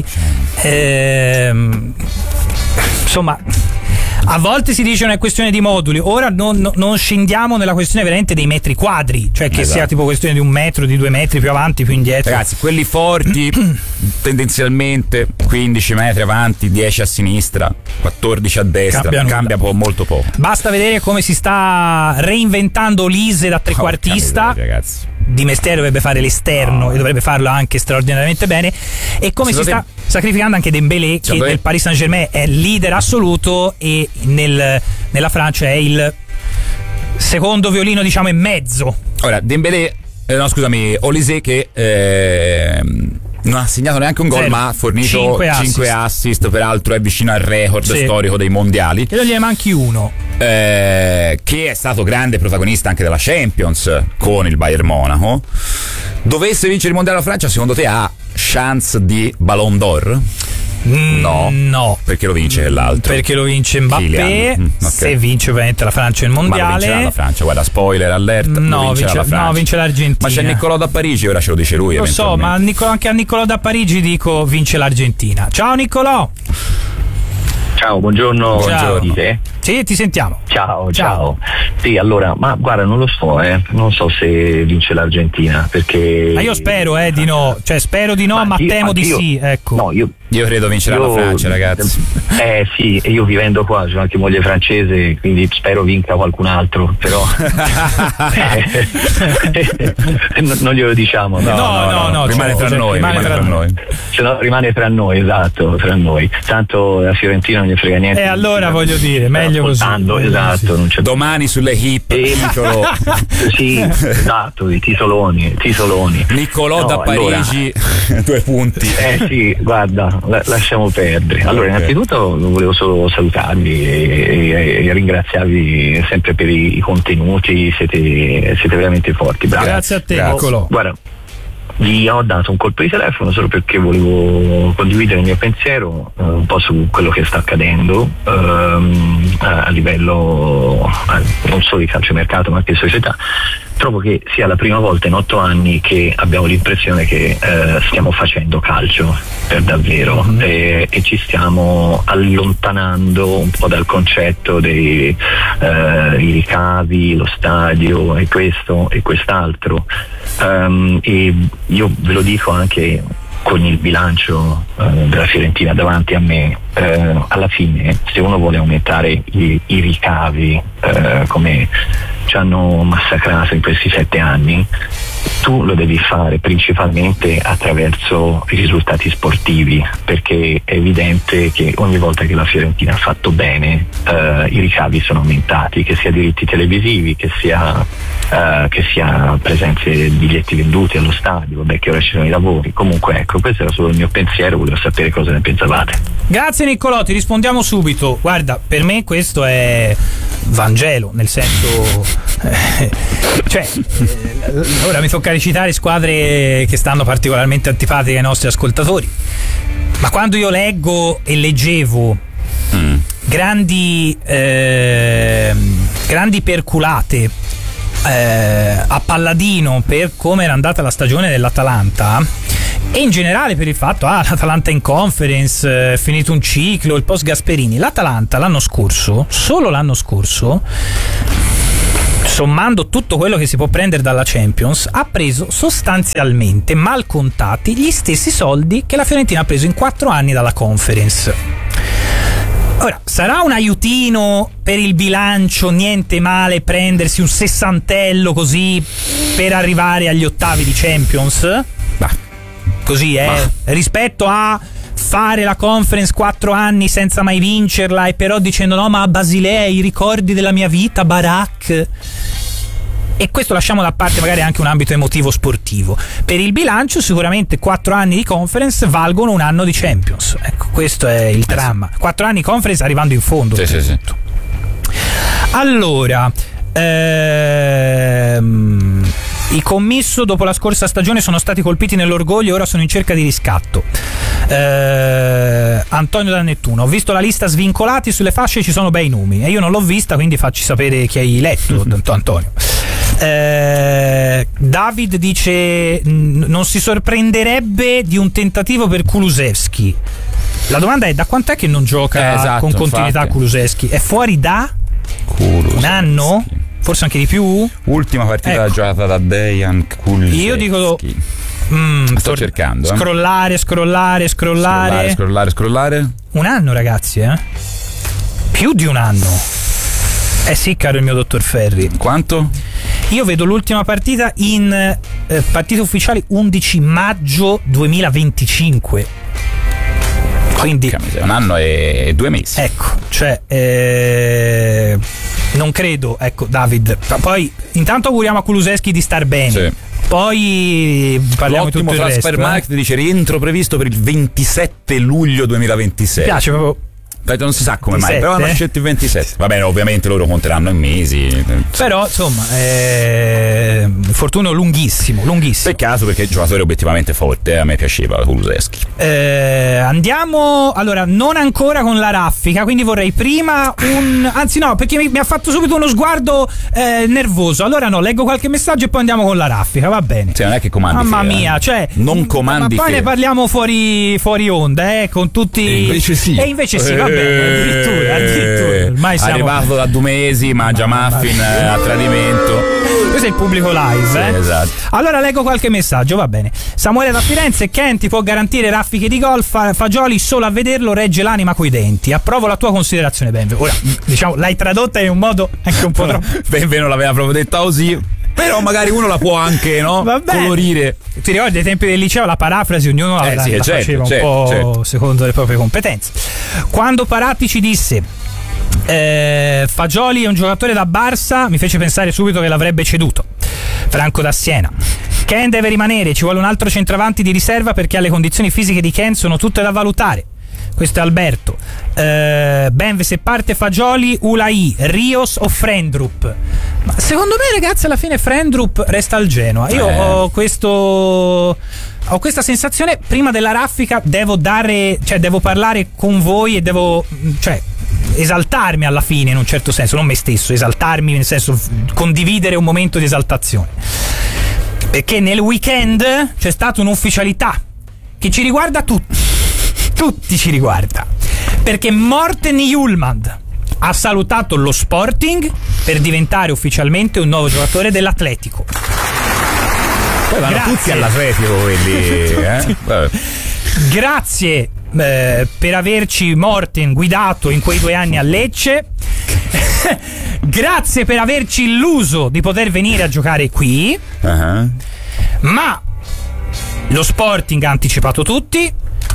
insomma, a volte si dice una questione di moduli. Ora non scendiamo nella questione veramente dei metri quadri, cioè che sia tipo questione di 1 metro, di 2 metri più avanti, più indietro. Ragazzi, quelli forti tendenzialmente 15 metri avanti, 10 a sinistra, 14 a destra, cambia molto poco. Basta vedere come si sta reinventando Olise da trequartista. Ragazzi, di mestiere dovrebbe fare l'esterno e dovrebbe farlo anche straordinariamente bene, e come si sta sacrificando anche Dembélé, che nel Paris Saint-Germain è leader assoluto e nella Francia è il secondo violino, diciamo, e mezzo. Ora Dembélé, Olise, che non ha segnato neanche un gol, ma ha fornito 5 assist, peraltro è vicino al record storico dei mondiali. E non gliene manchi uno. Che è stato grande protagonista anche della Champions con il Bayern Monaco. Dovesse vincere il mondiale della Francia, secondo te ha chance di Ballon d'Or? No, perché lo vince l'altro. Perché lo vince Mbappé. Okay. Se vince ovviamente la Francia il mondiale. Ma lo vincerà la Francia, guarda, spoiler alert. No, vince l'Argentina. Ma c'è Niccolò da Parigi, ora ce lo dice lui. Lo so, ma anche a Niccolò da Parigi dico vince l'Argentina. Ciao Niccolò. Ciao, buongiorno. Sì, ti sentiamo. Ciao. Sì, allora, ma guarda, non lo so, non so se vince l'Argentina, perché... Ma io spero di no, cioè spero di no, ma temo di sì, ecco. No, io credo vincerà la Francia, ragazzi. Sì, e io vivendo qua, c'ho anche moglie francese, quindi spero vinca qualcun altro, però non glielo diciamo. No, rimane tra noi. Rimane tra noi, esatto, tra noi. Tanto la Fiorentina non gli frega niente. E allora voglio dire, meglio così. Esatto, non c'è... Domani sulle hip titolo. Sì, esatto, i titoloni. Niccolò da Parigi, allora, 2 punti. Sì, guarda, lasciamo perdere. Allora, innanzitutto volevo solo salutarvi e ringraziarvi sempre per i contenuti, siete veramente forti, bravi. Grazie a te, Niccolò. Guarda, vi ho dato un colpo di telefono solo perché volevo condividere il mio pensiero un po' su quello che sta accadendo a livello non solo di calciomercato ma anche di società. Trovo che sia la prima volta in 8 anni che abbiamo l'impressione che stiamo facendo calcio per davvero e ci stiamo allontanando un po' dal concetto dei ricavi, lo stadio e questo e quest'altro, e io ve lo dico anche con il bilancio della Fiorentina davanti a me, alla fine se uno vuole aumentare i ricavi come ci hanno massacrato in questi 7 anni, tu lo devi fare principalmente attraverso i risultati sportivi, perché è evidente che ogni volta che la Fiorentina ha fatto bene i ricavi sono aumentati, che sia diritti televisivi, che sia presenze di biglietti venduti allo stadio, vabbè che ora ci sono i lavori. Comunque ecco, questo era solo il mio pensiero, volevo sapere cosa ne pensavate. Grazie Niccolò, ti rispondiamo subito. Guarda, per me questo è Vangelo, nel senso ora mi tocca recitare squadre che stanno particolarmente antipatiche ai nostri ascoltatori, ma quando io leggo e leggevo grandi perculate a Palladino per come era andata la stagione dell'Atalanta e in generale per il fatto l'Atalanta in Conference, è finito un ciclo, il post Gasperini, l'Atalanta solo l'anno scorso, sommando tutto quello che si può prendere dalla Champions, ha preso sostanzialmente, mal contati, gli stessi soldi che la Fiorentina ha preso in 4 anni dalla Conference. Ora, sarà un aiutino per il bilancio, niente male prendersi un sessantello così per arrivare agli ottavi di Champions? Così rispetto a fare la Conference 4 anni senza mai vincerla e però dicendo no ma a Basilea i ricordi della mia vita, Barak. E questo lasciamo da parte magari anche un ambito emotivo sportivo. Per il bilancio sicuramente 4 anni di Conference valgono un anno di Champions. Ecco, questo è il dramma. 4 anni di Conference arrivando in fondo. Sì. Allora, i commisso dopo la scorsa stagione sono stati colpiti nell'orgoglio e ora sono in cerca di riscatto. Antonio da Nettuno: ho visto la lista svincolati, sulle fasce ci sono bei nomi e io non l'ho vista, quindi facci sapere chi hai letto. Antonio. David dice non si sorprenderebbe di un tentativo per Kulusevski. La domanda è da quant'è che non gioca con continuità Kulusevski? È fuori da un anno? Forse anche di più? Ultima partita giocata da Dejan Kulusevski. Io dico sto cercando. Scrollare. Un anno, ragazzi, più di un anno. Sì, caro il mio dottor Ferri. Quanto? Io vedo l'ultima partita in partite ufficiali 11 maggio 2025. Quindi un anno e 2 mesi. Ecco, cioè non credo, ecco, David. Poi intanto auguriamo a Kulusevski di star bene. Sì. Poi parliamo di tutto il resto. Transfermarkt dice rientro previsto per il 27 luglio 2026. Mi piace proprio. Non si sa come 27, mai, però hanno scelto il 27. Va bene, ovviamente loro conteranno in mesi. Però insomma infortunio lunghissimo. Peccato perché il giocatore obiettivamente forte, a me piaceva Kulusevski. Andiamo allora non ancora con la raffica, quindi vorrei prima perché mi ha fatto subito uno sguardo nervoso. Allora leggo qualche messaggio e poi andiamo con la raffica, va bene? Sì, non è che comandi. Mamma mia, cioè non comandi. Ma poi ne parliamo fuori onda, con tutti. E invece sì, va bene. Addirittura ormai siamo arrivato da 2 mesi, mangia muffin a tradimento. Questo è il pubblico live, sì, esatto. Allora leggo qualche messaggio, va bene. Samuele da Firenze: Ken ti può garantire raffiche di golf, Fagioli solo a vederlo regge l'anima coi denti. Approvo la tua considerazione, Benve. Ora diciamo l'hai tradotta in un modo anche un po' troppo. Benve non l'aveva proprio detta così, però magari uno la può anche colorire. Ti ricordi ai tempi del liceo la parafrasi ognuno la faceva un po' secondo le proprie competenze. Quando Paratti ci disse Fagioli è un giocatore da Barça, mi fece pensare subito che l'avrebbe ceduto. Franco da Siena: Ken deve rimanere, ci vuole un altro centravanti di riserva perché le condizioni fisiche di Ken sono tutte da valutare. Questo è Alberto. Benve, se parte Fagioli, Ulai, Rios o Frendrup? Ma secondo me, ragazzi, alla fine Frendrup resta al Genoa. Io ho questa sensazione. Prima della raffica devo parlare con voi e devo esaltarmi alla fine, in un certo senso, non me stesso, esaltarmi nel senso condividere un momento di esaltazione, perché nel weekend c'è stata un'ufficialità che ci riguarda tutti ci riguarda, perché Morten Hjulmand ha salutato lo Sporting per diventare ufficialmente un nuovo giocatore dell'Atletico. Poi vanno tutti all'Atletico quelli. Grazie per averci, Morten, guidato in quei 2 anni a Lecce. grazie per averci illuso di poter venire a giocare qui. Ma lo Sporting ha anticipato tutti,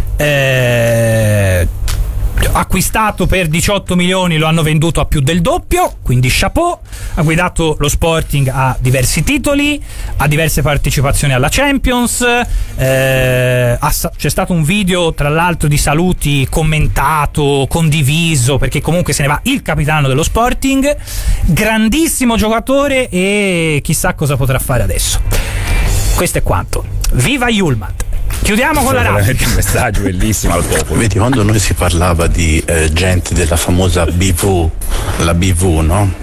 acquistato per 18 milioni, lo hanno venduto a più del doppio, quindi chapeau. Ha guidato lo Sporting a diversi titoli, a diverse partecipazioni alla Champions, c'è stato un video tra l'altro di saluti commentato, condiviso, perché comunque se ne va il capitano dello Sporting, grandissimo giocatore e chissà cosa potrà fare adesso. Questo è quanto. Viva Yulman! Chiudiamo con la radio. Veramente un messaggio bellissimo al popolo. Vedi, quando noi si parlava di gente della famosa BV, la BV, no?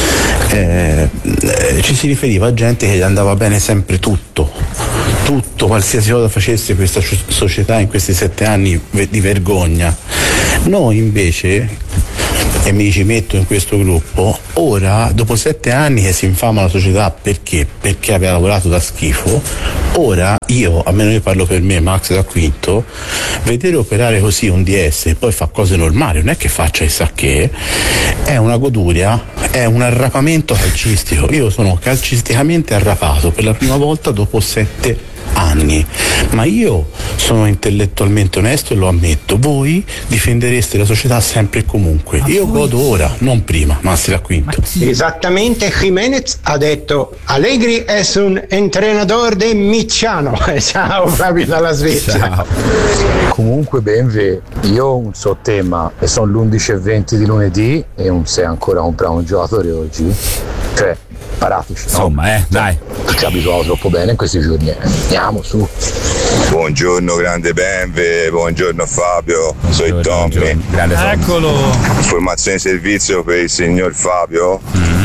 Ci si riferiva a gente che gli andava bene sempre tutto, qualsiasi cosa facesse questa società in questi 7 anni di vergogna. Noi invece, e mi ci metto in questo gruppo, ora dopo 7 anni che si infama la società perché aveva lavorato da schifo, ora io, almeno io parlo per me, Max da Quinto, vedere operare così un DS e poi fa cose normali, non è che faccia chissà che, è una goduria, è un arrapamento calcistico. Io sono calcisticamente arrapato per la prima volta dopo 7 anni, ma io sono intellettualmente onesto e lo ammetto. Voi difendereste la società sempre e comunque. Io godo ora, non prima. Massi da Quinto. Esattamente, Jimenez ha detto Allegri è un entrenador de Micciano. Ciao Fabio dalla Svezia. Ciao. Comunque Benve, io ho un so tema e sono l'11:20 di lunedì e non sei ancora comprare un giocatore oggi, cioè paratici, no? Insomma, dai, ci abituiamo troppo bene in questi giorni, andiamo su. Buongiorno grande Benve, buongiorno Fabio, sono Tommy. Eccolo. Informazione di servizio per il signor Fabio.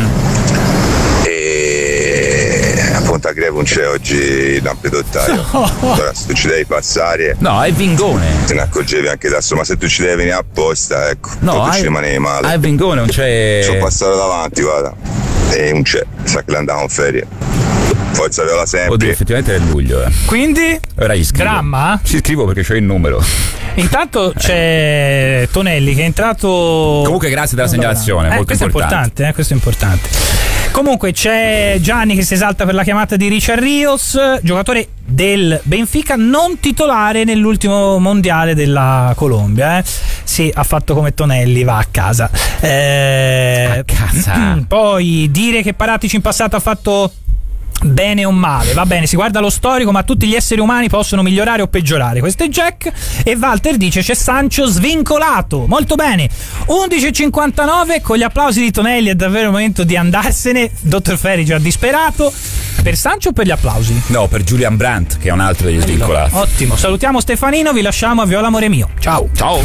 E a Ponta Grevo non c'è oggi l'ampedottaio. Allora se tu ci devi passare, no, è Vingone. Te ne accorgevi anche da solo, ma se tu ci devi venire apposta, ecco, no, ci rimanevi male. È Vingone, non c'è. Sono passato davanti, guarda. E non c'è, sa che l'andavo in ferie. Forza Viola sempre. Oddio, effettivamente è luglio. Quindi? Ora gli scrivo. Gramma? Ci scrivo perché c'ho il numero. Intanto c'è Tonelli che è entrato. Comunque grazie della segnalazione, molto questo importante. Questo è importante. Comunque c'è Gianni che si esalta per la chiamata di Richard Rios, giocatore del Benfica, non titolare nell'ultimo mondiale della Colombia. Sì, ha fatto come Tonelli, va a casa. A casa. Poi dire che Paratici in passato ha fatto bene o male, va bene, si guarda lo storico, ma tutti gli esseri umani possono migliorare o peggiorare. Questo è Jack. E Walter dice c'è Sancho svincolato, molto bene. 11:59, con gli applausi di Tonelli è davvero il momento di andarsene. Dottor Ferri già disperato. Per Sancho o per gli applausi? No, per Julian Brandt, che è un altro degli svincolati. Ottimo, salutiamo Stefanino, vi lasciamo a Viola amore mio. Ciao. Ciao.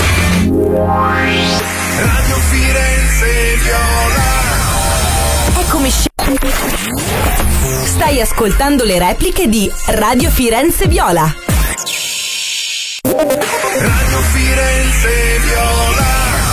Radio Firenze Viola. Eccomi. Stai ascoltando le repliche di Radio Firenze Viola. Radio Firenze Viola.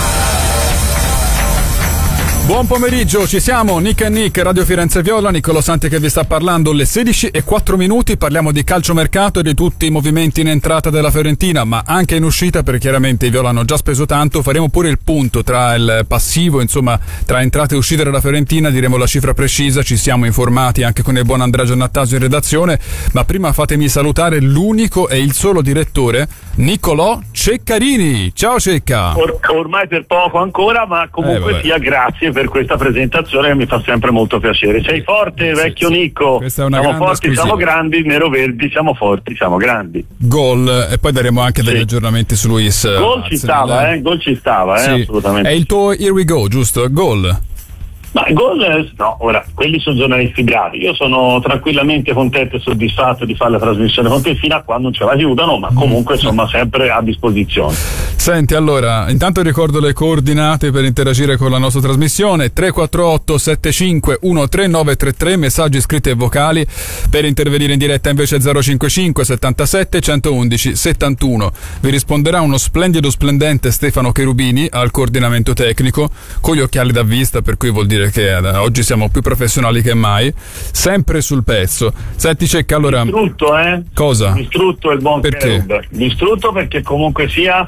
Buon pomeriggio, ci siamo, Nick e Nick, Radio Firenze Viola, Niccolò Santi che vi sta parlando, le 16:04, parliamo di calciomercato e di tutti i movimenti in entrata della Fiorentina, ma anche in uscita, perché chiaramente i Viola hanno già speso tanto. Faremo pure il punto tra il passivo, insomma, tra entrate e uscite della Fiorentina, diremo la cifra precisa, ci siamo informati anche con il buon Andrea Giannattasio in redazione, ma prima fatemi salutare l'unico e il solo direttore, Niccolò Ceccarini. Ciao Cecca. Ormai per poco ancora, ma comunque sia, grazie per questa presentazione che mi fa sempre molto piacere. Sei forte, vecchio Nicco. Questa è una siamo grande forti, siamo grandi, nero-verdi, siamo forti, siamo grandi. Gol, e poi daremo anche degli aggiornamenti su Luis. Gol ci stava, gol ci stava, sì. Assolutamente. È il tuo here we go, giusto? Gol. Ma gol, no, ora, quelli sono giornalisti bravi. Io sono tranquillamente contento e soddisfatto di fare la trasmissione con te fino a quando non ce l'aiutano, ma comunque insomma sempre a disposizione. Senti, allora, intanto ricordo le coordinate per interagire con la nostra trasmissione: 348 75 13933, messaggi scritti e vocali. Per intervenire in diretta invece 055 77 111 71. Vi risponderà uno splendente Stefano Cherubini al coordinamento tecnico, con gli occhiali da vista, per cui vuol dire che oggi siamo più professionali che mai, sempre sul pezzo. Senti Cecca, allora distrutto, cosa? Distrutto il buon perché? Distrutto perché comunque sia aveva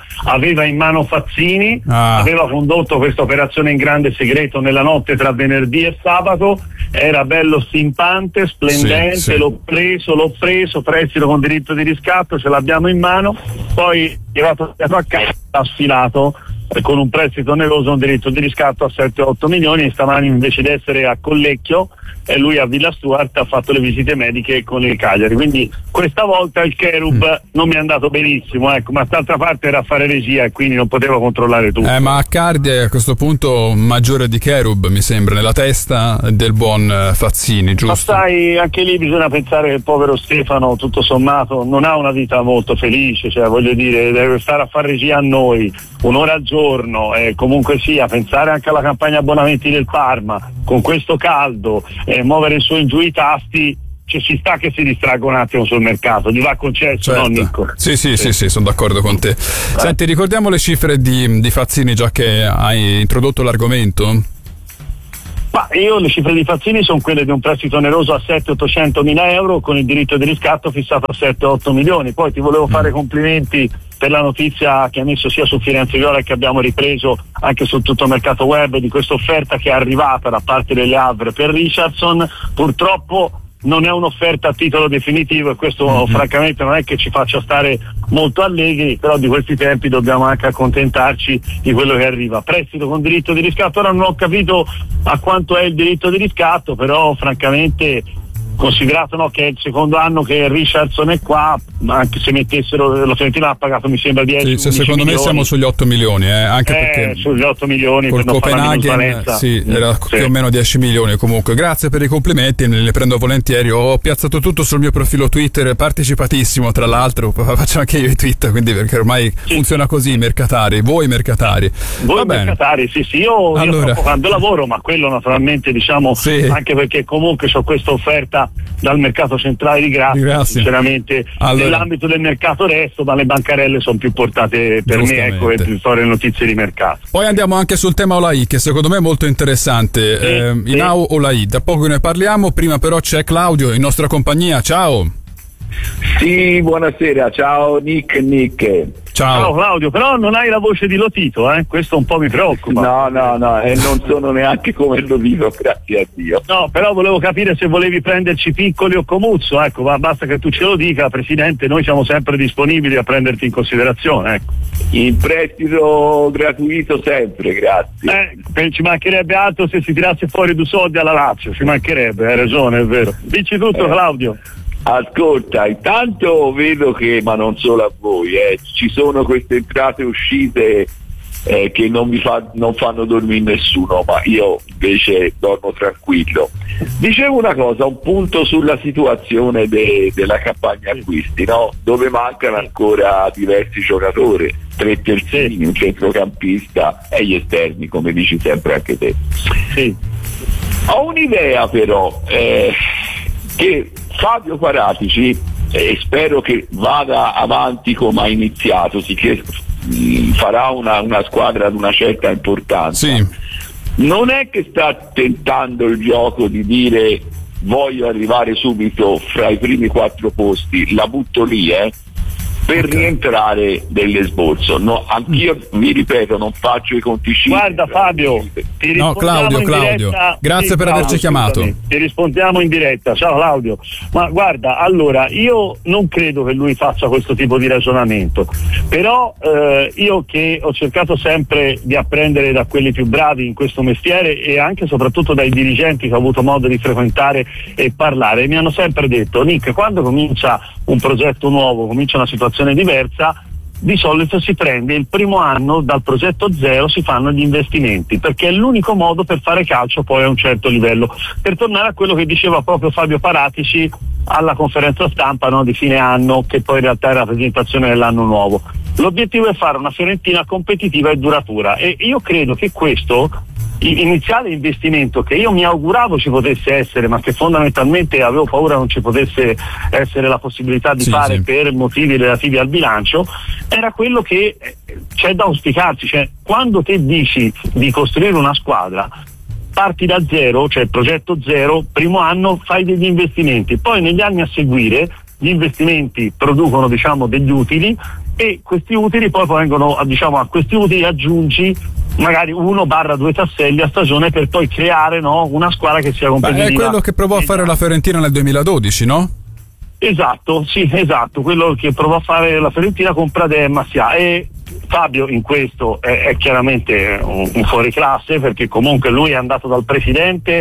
aveva in mano Fazzini, aveva condotto questa operazione in grande segreto nella notte tra venerdì e sabato, era bello stimpante, splendente, sì. l'ho preso, prestito con diritto di riscatto, ce l'abbiamo in mano, poi è arrivato a casa, ha sfilato con un prestito oneroso, un diritto di riscatto a 7-8 milioni, e stamani invece di essere a Collecchio e lui a Villa Stuart ha fatto le visite mediche con il Cagliari, quindi questa volta il Cherub non mi è andato benissimo, ecco, ma d'altra parte era a fare regia e quindi non poteva controllare tutto. Ma Accardi è a questo punto maggiore di Cherub, mi sembra, nella testa del buon Fazzini, giusto? Ma sai, anche lì bisogna pensare che il povero Stefano, tutto sommato, non ha una vita molto felice, cioè voglio dire, deve stare a fare regia a noi un'ora al giorno, comunque sia, pensare anche alla campagna abbonamenti del Parma con questo caldo, muovere su e giù i tasti, cioè ci sta che si distragga un attimo sul mercato, gli va concesso, certo. No Nico? Sì, sono d'accordo con te. Senti, ricordiamo le cifre di Fazzini, già che hai introdotto l'argomento. Ma io le cifre di Fazzini sono quelle di un prestito oneroso a 700-800 mila euro con il diritto di riscatto fissato a 7-8 milioni. Poi ti volevo fare complimenti per la notizia che ha messo sia su Firenze Viola che abbiamo ripreso anche su tutto il mercato web di questa offerta che è arrivata da parte delle Havre per Richardson. Purtroppo non è un'offerta a titolo definitivo e questo francamente non è che ci faccia stare molto allegri, però di questi tempi dobbiamo anche accontentarci di quello che arriva. Prestito con diritto di riscatto, ora non ho capito a quanto è il diritto di riscatto, però francamente, considerato che è il secondo anno che Richardson è qua, anche se mettessero, la Fiorentina ha pagato mi sembra 10 sì, secondo me siamo sugli 8 milioni, anche perché sugli 8 milioni col per non Copenaghen era più o meno 10 milioni. Comunque grazie per i complimenti, ne prendo volentieri. Ho piazzato tutto sul mio profilo Twitter, partecipatissimo tra l'altro, faccio anche io i tweet, quindi perché ormai funziona così, voi mercatari. Voi mercatari, sì, io sto facendo lavoro, ma quello naturalmente diciamo anche perché comunque ho questa offerta dal mercato centrale di Grazia. Sinceramente nell'ambito del mercato resto, ma le bancarelle sono più portate per me, ecco, e fare notizie di mercato. Poi andiamo anche sul tema Olai, che secondo me è molto interessante. Inau Olai, da poco ne parliamo, prima però c'è Claudio in nostra compagnia. Ciao. Sì, buonasera, ciao Nick. Ciao Claudio, però non hai la voce di Lotito, questo un po' mi preoccupa. No, e non sono neanche come Lotito, grazie a Dio. No, però volevo capire se volevi prenderci Piccoli o Comuzzo, ecco, basta che tu ce lo dica, Presidente, noi siamo sempre disponibili a prenderti in considerazione, ecco. In prestito gratuito sempre, grazie. Ci mancherebbe altro se si tirasse fuori 2 soldi alla Lazio, ci mancherebbe, hai ragione, è vero. Dici tutto Claudio. Ascolta, intanto vedo che, ma non solo a voi, ci sono queste entrate e uscite che non fanno dormire nessuno, ma io invece dormo tranquillo. Dicevo una cosa, un punto sulla situazione della campagna acquisti, no? Dove mancano ancora diversi giocatori, 3 terzini, un centrocampista e gli esterni, come dici sempre anche te. Sì. Ho un'idea però, che Fabio Paratici, e spero che vada avanti come ha iniziato, sicché farà una squadra ad una certa importanza, non è che sta tentando il gioco di dire voglio arrivare subito fra i primi 4 posti, la butto lì per rientrare dell'esborso. No, anch'io mi ripeto, non faccio i conticini. Guarda Fabio, ti rispondiamo Claudio, grazie per averci chiamato. Ti rispondiamo in diretta. Ciao Claudio. Ma guarda, allora io non credo che lui faccia questo tipo di ragionamento, però io che ho cercato sempre di apprendere da quelli più bravi in questo mestiere e anche e soprattutto dai dirigenti che ho avuto modo di frequentare e parlare, mi hanno sempre detto: Nick, quando comincia un progetto nuovo, comincia una situazione diversa, di solito si prende il primo anno, dal progetto zero si fanno gli investimenti, perché è l'unico modo per fare calcio poi a un certo livello. Per tornare a quello che diceva proprio Fabio Paratici alla conferenza stampa, no, di fine anno, che poi in realtà è la presentazione dell'anno nuovo, l'obiettivo è fare una Fiorentina competitiva e duratura, e io credo che questo iniziale investimento, che io mi auguravo ci potesse essere, ma che fondamentalmente avevo paura non ci potesse essere la possibilità di fare per motivi relativi al bilancio, era quello che c'è da auspicarsi. Cioè, quando te dici di costruire una squadra, parti da zero, cioè progetto zero, primo anno fai degli investimenti, poi negli anni a seguire gli investimenti producono, diciamo, degli utili, e questi utili poi vengono, diciamo, a questi utili aggiungi magari 1-2 tasselli a stagione per poi creare, no, una squadra che sia competitiva. È quello che provò a fare la Fiorentina nel 2012, no? Esatto, sì, esatto, quello che provò a fare la Fiorentina con Pradè e Massià. E Fabio in questo è chiaramente un fuoriclasse, perché comunque lui è andato dal presidente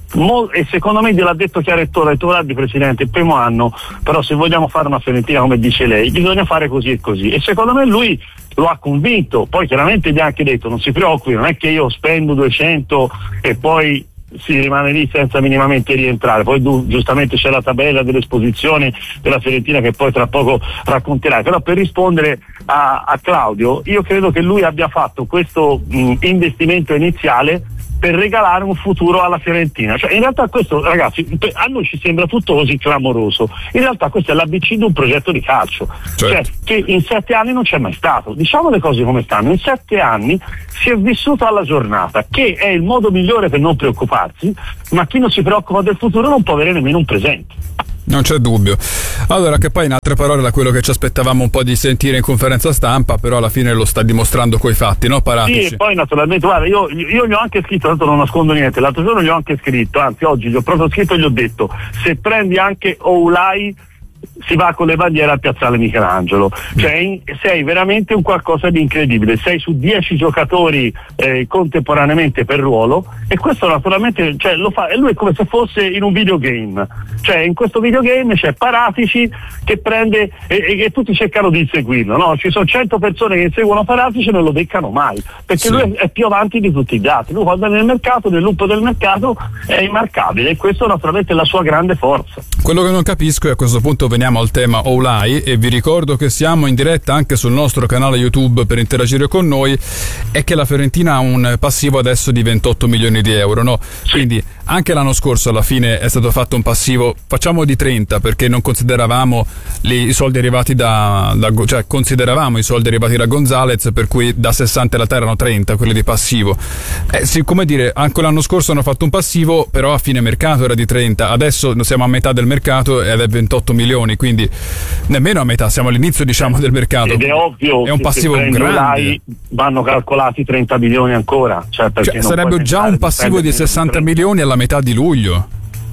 e secondo me gliel'ha detto chiaro, ha detto guardi presidente, il primo anno però se vogliamo fare una Fiorentina come dice lei bisogna fare così e così, e secondo me lui lo ha convinto. Poi chiaramente gli ha anche detto non si preoccupi, non è che io spendo 200 e poi si rimane lì senza minimamente rientrare. Poi giustamente c'è la tabella dell'esposizione della Fiorentina che poi tra poco racconterai, però per rispondere a Claudio, io credo che lui abbia fatto questo investimento iniziale per regalare un futuro alla Fiorentina. Cioè, in realtà questo, ragazzi, a noi ci sembra tutto così clamoroso, in realtà questo è l'ABC di un progetto di calcio, cioè che in 7 anni non c'è mai stato. Diciamo le cose come stanno: in 7 anni si è vissuto alla giornata, che è il modo migliore per non preoccuparsi, ma chi non si preoccupa del futuro non può avere nemmeno un presente. Non c'è dubbio. Allora, che poi in altre parole da quello che ci aspettavamo un po' di sentire in conferenza stampa, però alla fine lo sta dimostrando coi fatti, no Paratici? Sì, e poi naturalmente, guarda, io gli ho anche scritto, tanto non nascondo niente, l'altro giorno gli ho anche scritto, anzi oggi gli ho proprio scritto e gli ho detto: se prendi anche Oulai si va con le bandiere al piazzale Michelangelo, cioè sei veramente un qualcosa di incredibile, sei su 10 giocatori contemporaneamente per ruolo, e questo naturalmente, cioè, lo fa, e lui è come se fosse in un videogame, cioè in questo videogame c'è Paratici che prende e tutti cercano di inseguirlo, no? Ci sono 100 persone che inseguono Paratici e non lo beccano mai, perché lui è più avanti di tutti gli altri, lui quando è nel mercato, nel lupo del mercato è immarcabile, e questo naturalmente è la sua grande forza. Quello che non capisco, e a questo punto veniamo al tema Oulai, e vi ricordo che siamo in diretta anche sul nostro canale YouTube per interagire con noi, è che la Fiorentina ha un passivo adesso di 28 milioni di euro, no? Quindi anche l'anno scorso alla fine è stato fatto un passivo, facciamo di 30, perché non consideravamo i soldi arrivati cioè consideravamo i soldi arrivati da Gonzalez, per cui da 60 alla terra erano 30 quelli di passivo. Sì, come dire, anche l'anno scorso hanno fatto un passivo, però a fine mercato era di 30, adesso siamo a metà del mercato ed è 28 milioni, quindi nemmeno a metà, siamo all'inizio, diciamo, del mercato. Ed è ovvio, è un passivo se grande, vanno calcolati 30 milioni ancora, cioè sarebbe già un passivo di 60 milioni alla metà di luglio.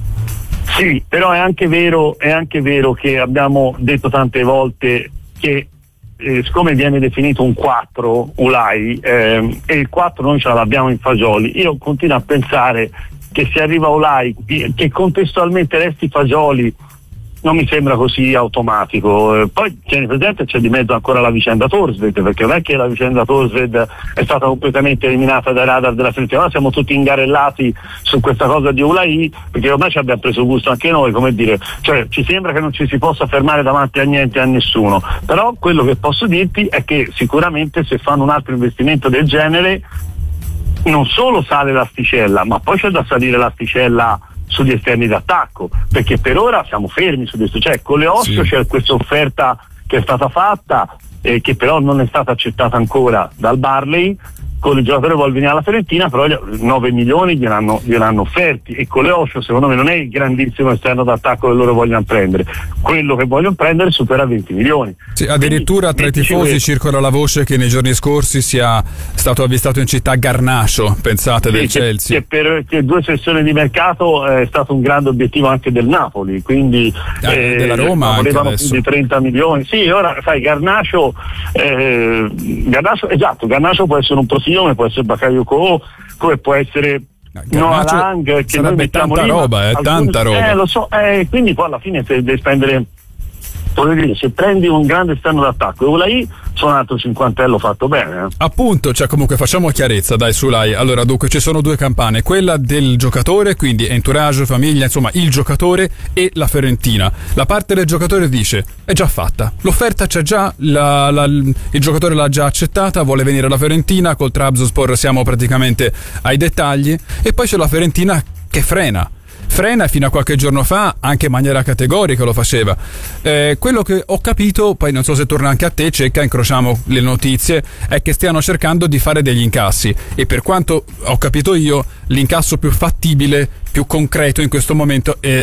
Sì, però è anche vero che abbiamo detto tante volte che siccome viene definito un 4 Oulai, e il 4 noi ce l'abbiamo in Fagioli, io continuo a pensare che se arriva Oulai che contestualmente resti Fagioli non mi sembra così automatico. Poi tieni presente, c'è di mezzo ancora la vicenda Thorstvedt, perché non è che la vicenda Thorstvedt è stata completamente eliminata dai radar della Fiorentina, ora siamo tutti ingarellati su questa cosa di Oulai, perché ormai ci abbiamo preso gusto anche noi, come dire, cioè ci sembra che non ci si possa fermare davanti a niente e a nessuno, però quello che posso dirti è che sicuramente se fanno un altro investimento del genere non solo sale l'asticella, ma poi c'è da salire l'asticella sugli esterni d'attacco, perché per ora siamo fermi su questo, cioè con le Osio c'è questa offerta che è stata fatta che però non è stata accettata ancora dal Barley, con il giocatore vuole venire alla Fiorentina, però 9 milioni gliel'hanno offerti, e con le Osio secondo me non è il grandissimo esterno d'attacco che loro vogliono prendere, quello che vogliono prendere supera 20 milioni. Sì, addirittura tra i tifosi circola la voce che nei giorni scorsi sia stato avvistato in città Garnacho, pensate, del Chelsea. Che 2 sessioni di mercato è stato un grande obiettivo anche del Napoli, quindi della Roma volevano più di 30 milioni. Sì, ora sai, Garnacho può essere un profilo, può essere Bakayoko, come può essere Noah Lang, che noi mettiamo tanta lì, roba, tanta roba. Lo so, quindi poi alla fine se devi spendere, voglio dire, se prendi un grande esterno d'attacco e Oulai sono un altro 50 fatto bene. Appunto, cioè comunque facciamo chiarezza, dai, su Oulai. Allora, dunque ci sono 2 campane, quella del giocatore, quindi entourage, famiglia, insomma il giocatore, e la Fiorentina. La parte del giocatore dice è già fatta, l'offerta c'è già, il giocatore l'ha già accettata, vuole venire alla Fiorentina, col Trabzonspor siamo praticamente ai dettagli, e poi c'è la Fiorentina che frena, frena, e fino a qualche giorno fa anche in maniera categorica lo faceva. Quello che ho capito, poi non so se torna anche a te Cecca, incrociamo le notizie, è che stiano cercando di fare degli incassi, e per quanto ho capito io l'incasso più fattibile, più concreto in questo momento è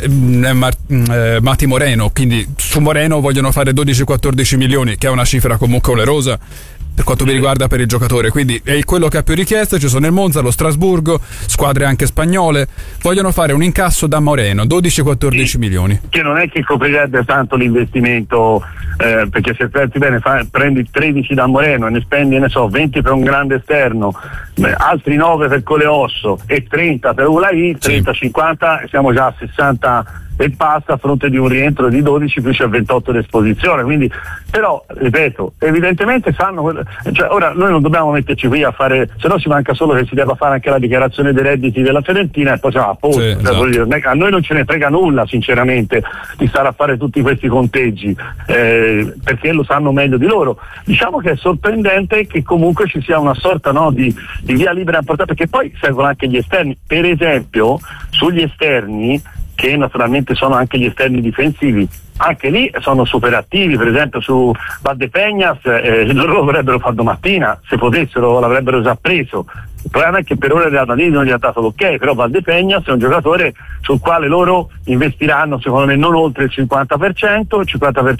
Mati Moreno, quindi su Moreno vogliono fare 12-14 milioni, che è una cifra comunque onerosa per quanto mi riguarda per il giocatore, quindi è quello che ha più richieste. Ci sono il Monza, lo Strasburgo, squadre anche spagnole, vogliono fare un incasso da Moreno 12-14 milioni, che non è che coprirebbe tanto l'investimento, perché se pensi bene prendi 13 da Moreno e ne spendi 20 per un grande esterno, altri 9 per Coleosso e 30 per Ulai, 30-50 siamo già a 60 e passa, a fronte di un rientro di 12 più c'è 28 di esposizione. Quindi, però ripeto, evidentemente sanno, cioè ora noi non dobbiamo metterci qui a fare, se no ci manca solo che si debba fare anche la dichiarazione dei redditi della Fiorentina e poi siamo a posto. A noi non ce ne frega nulla sinceramente di stare a fare tutti questi conteggi, perché lo sanno meglio di loro. Diciamo che è sorprendente che comunque ci sia una sorta di via libera importante, perché poi servono anche gli esterni. Per esempio sugli esterni, che naturalmente sono anche gli esterni difensivi, anche lì sono super attivi. Per esempio su Valdepeñas loro lo vorrebbero fare domattina, se potessero l'avrebbero già preso. Il problema è che per ora Real Madrid non gli ha dato l'ok, però Valdepeñas è un giocatore sul quale loro investiranno secondo me non oltre il 50%, il 50%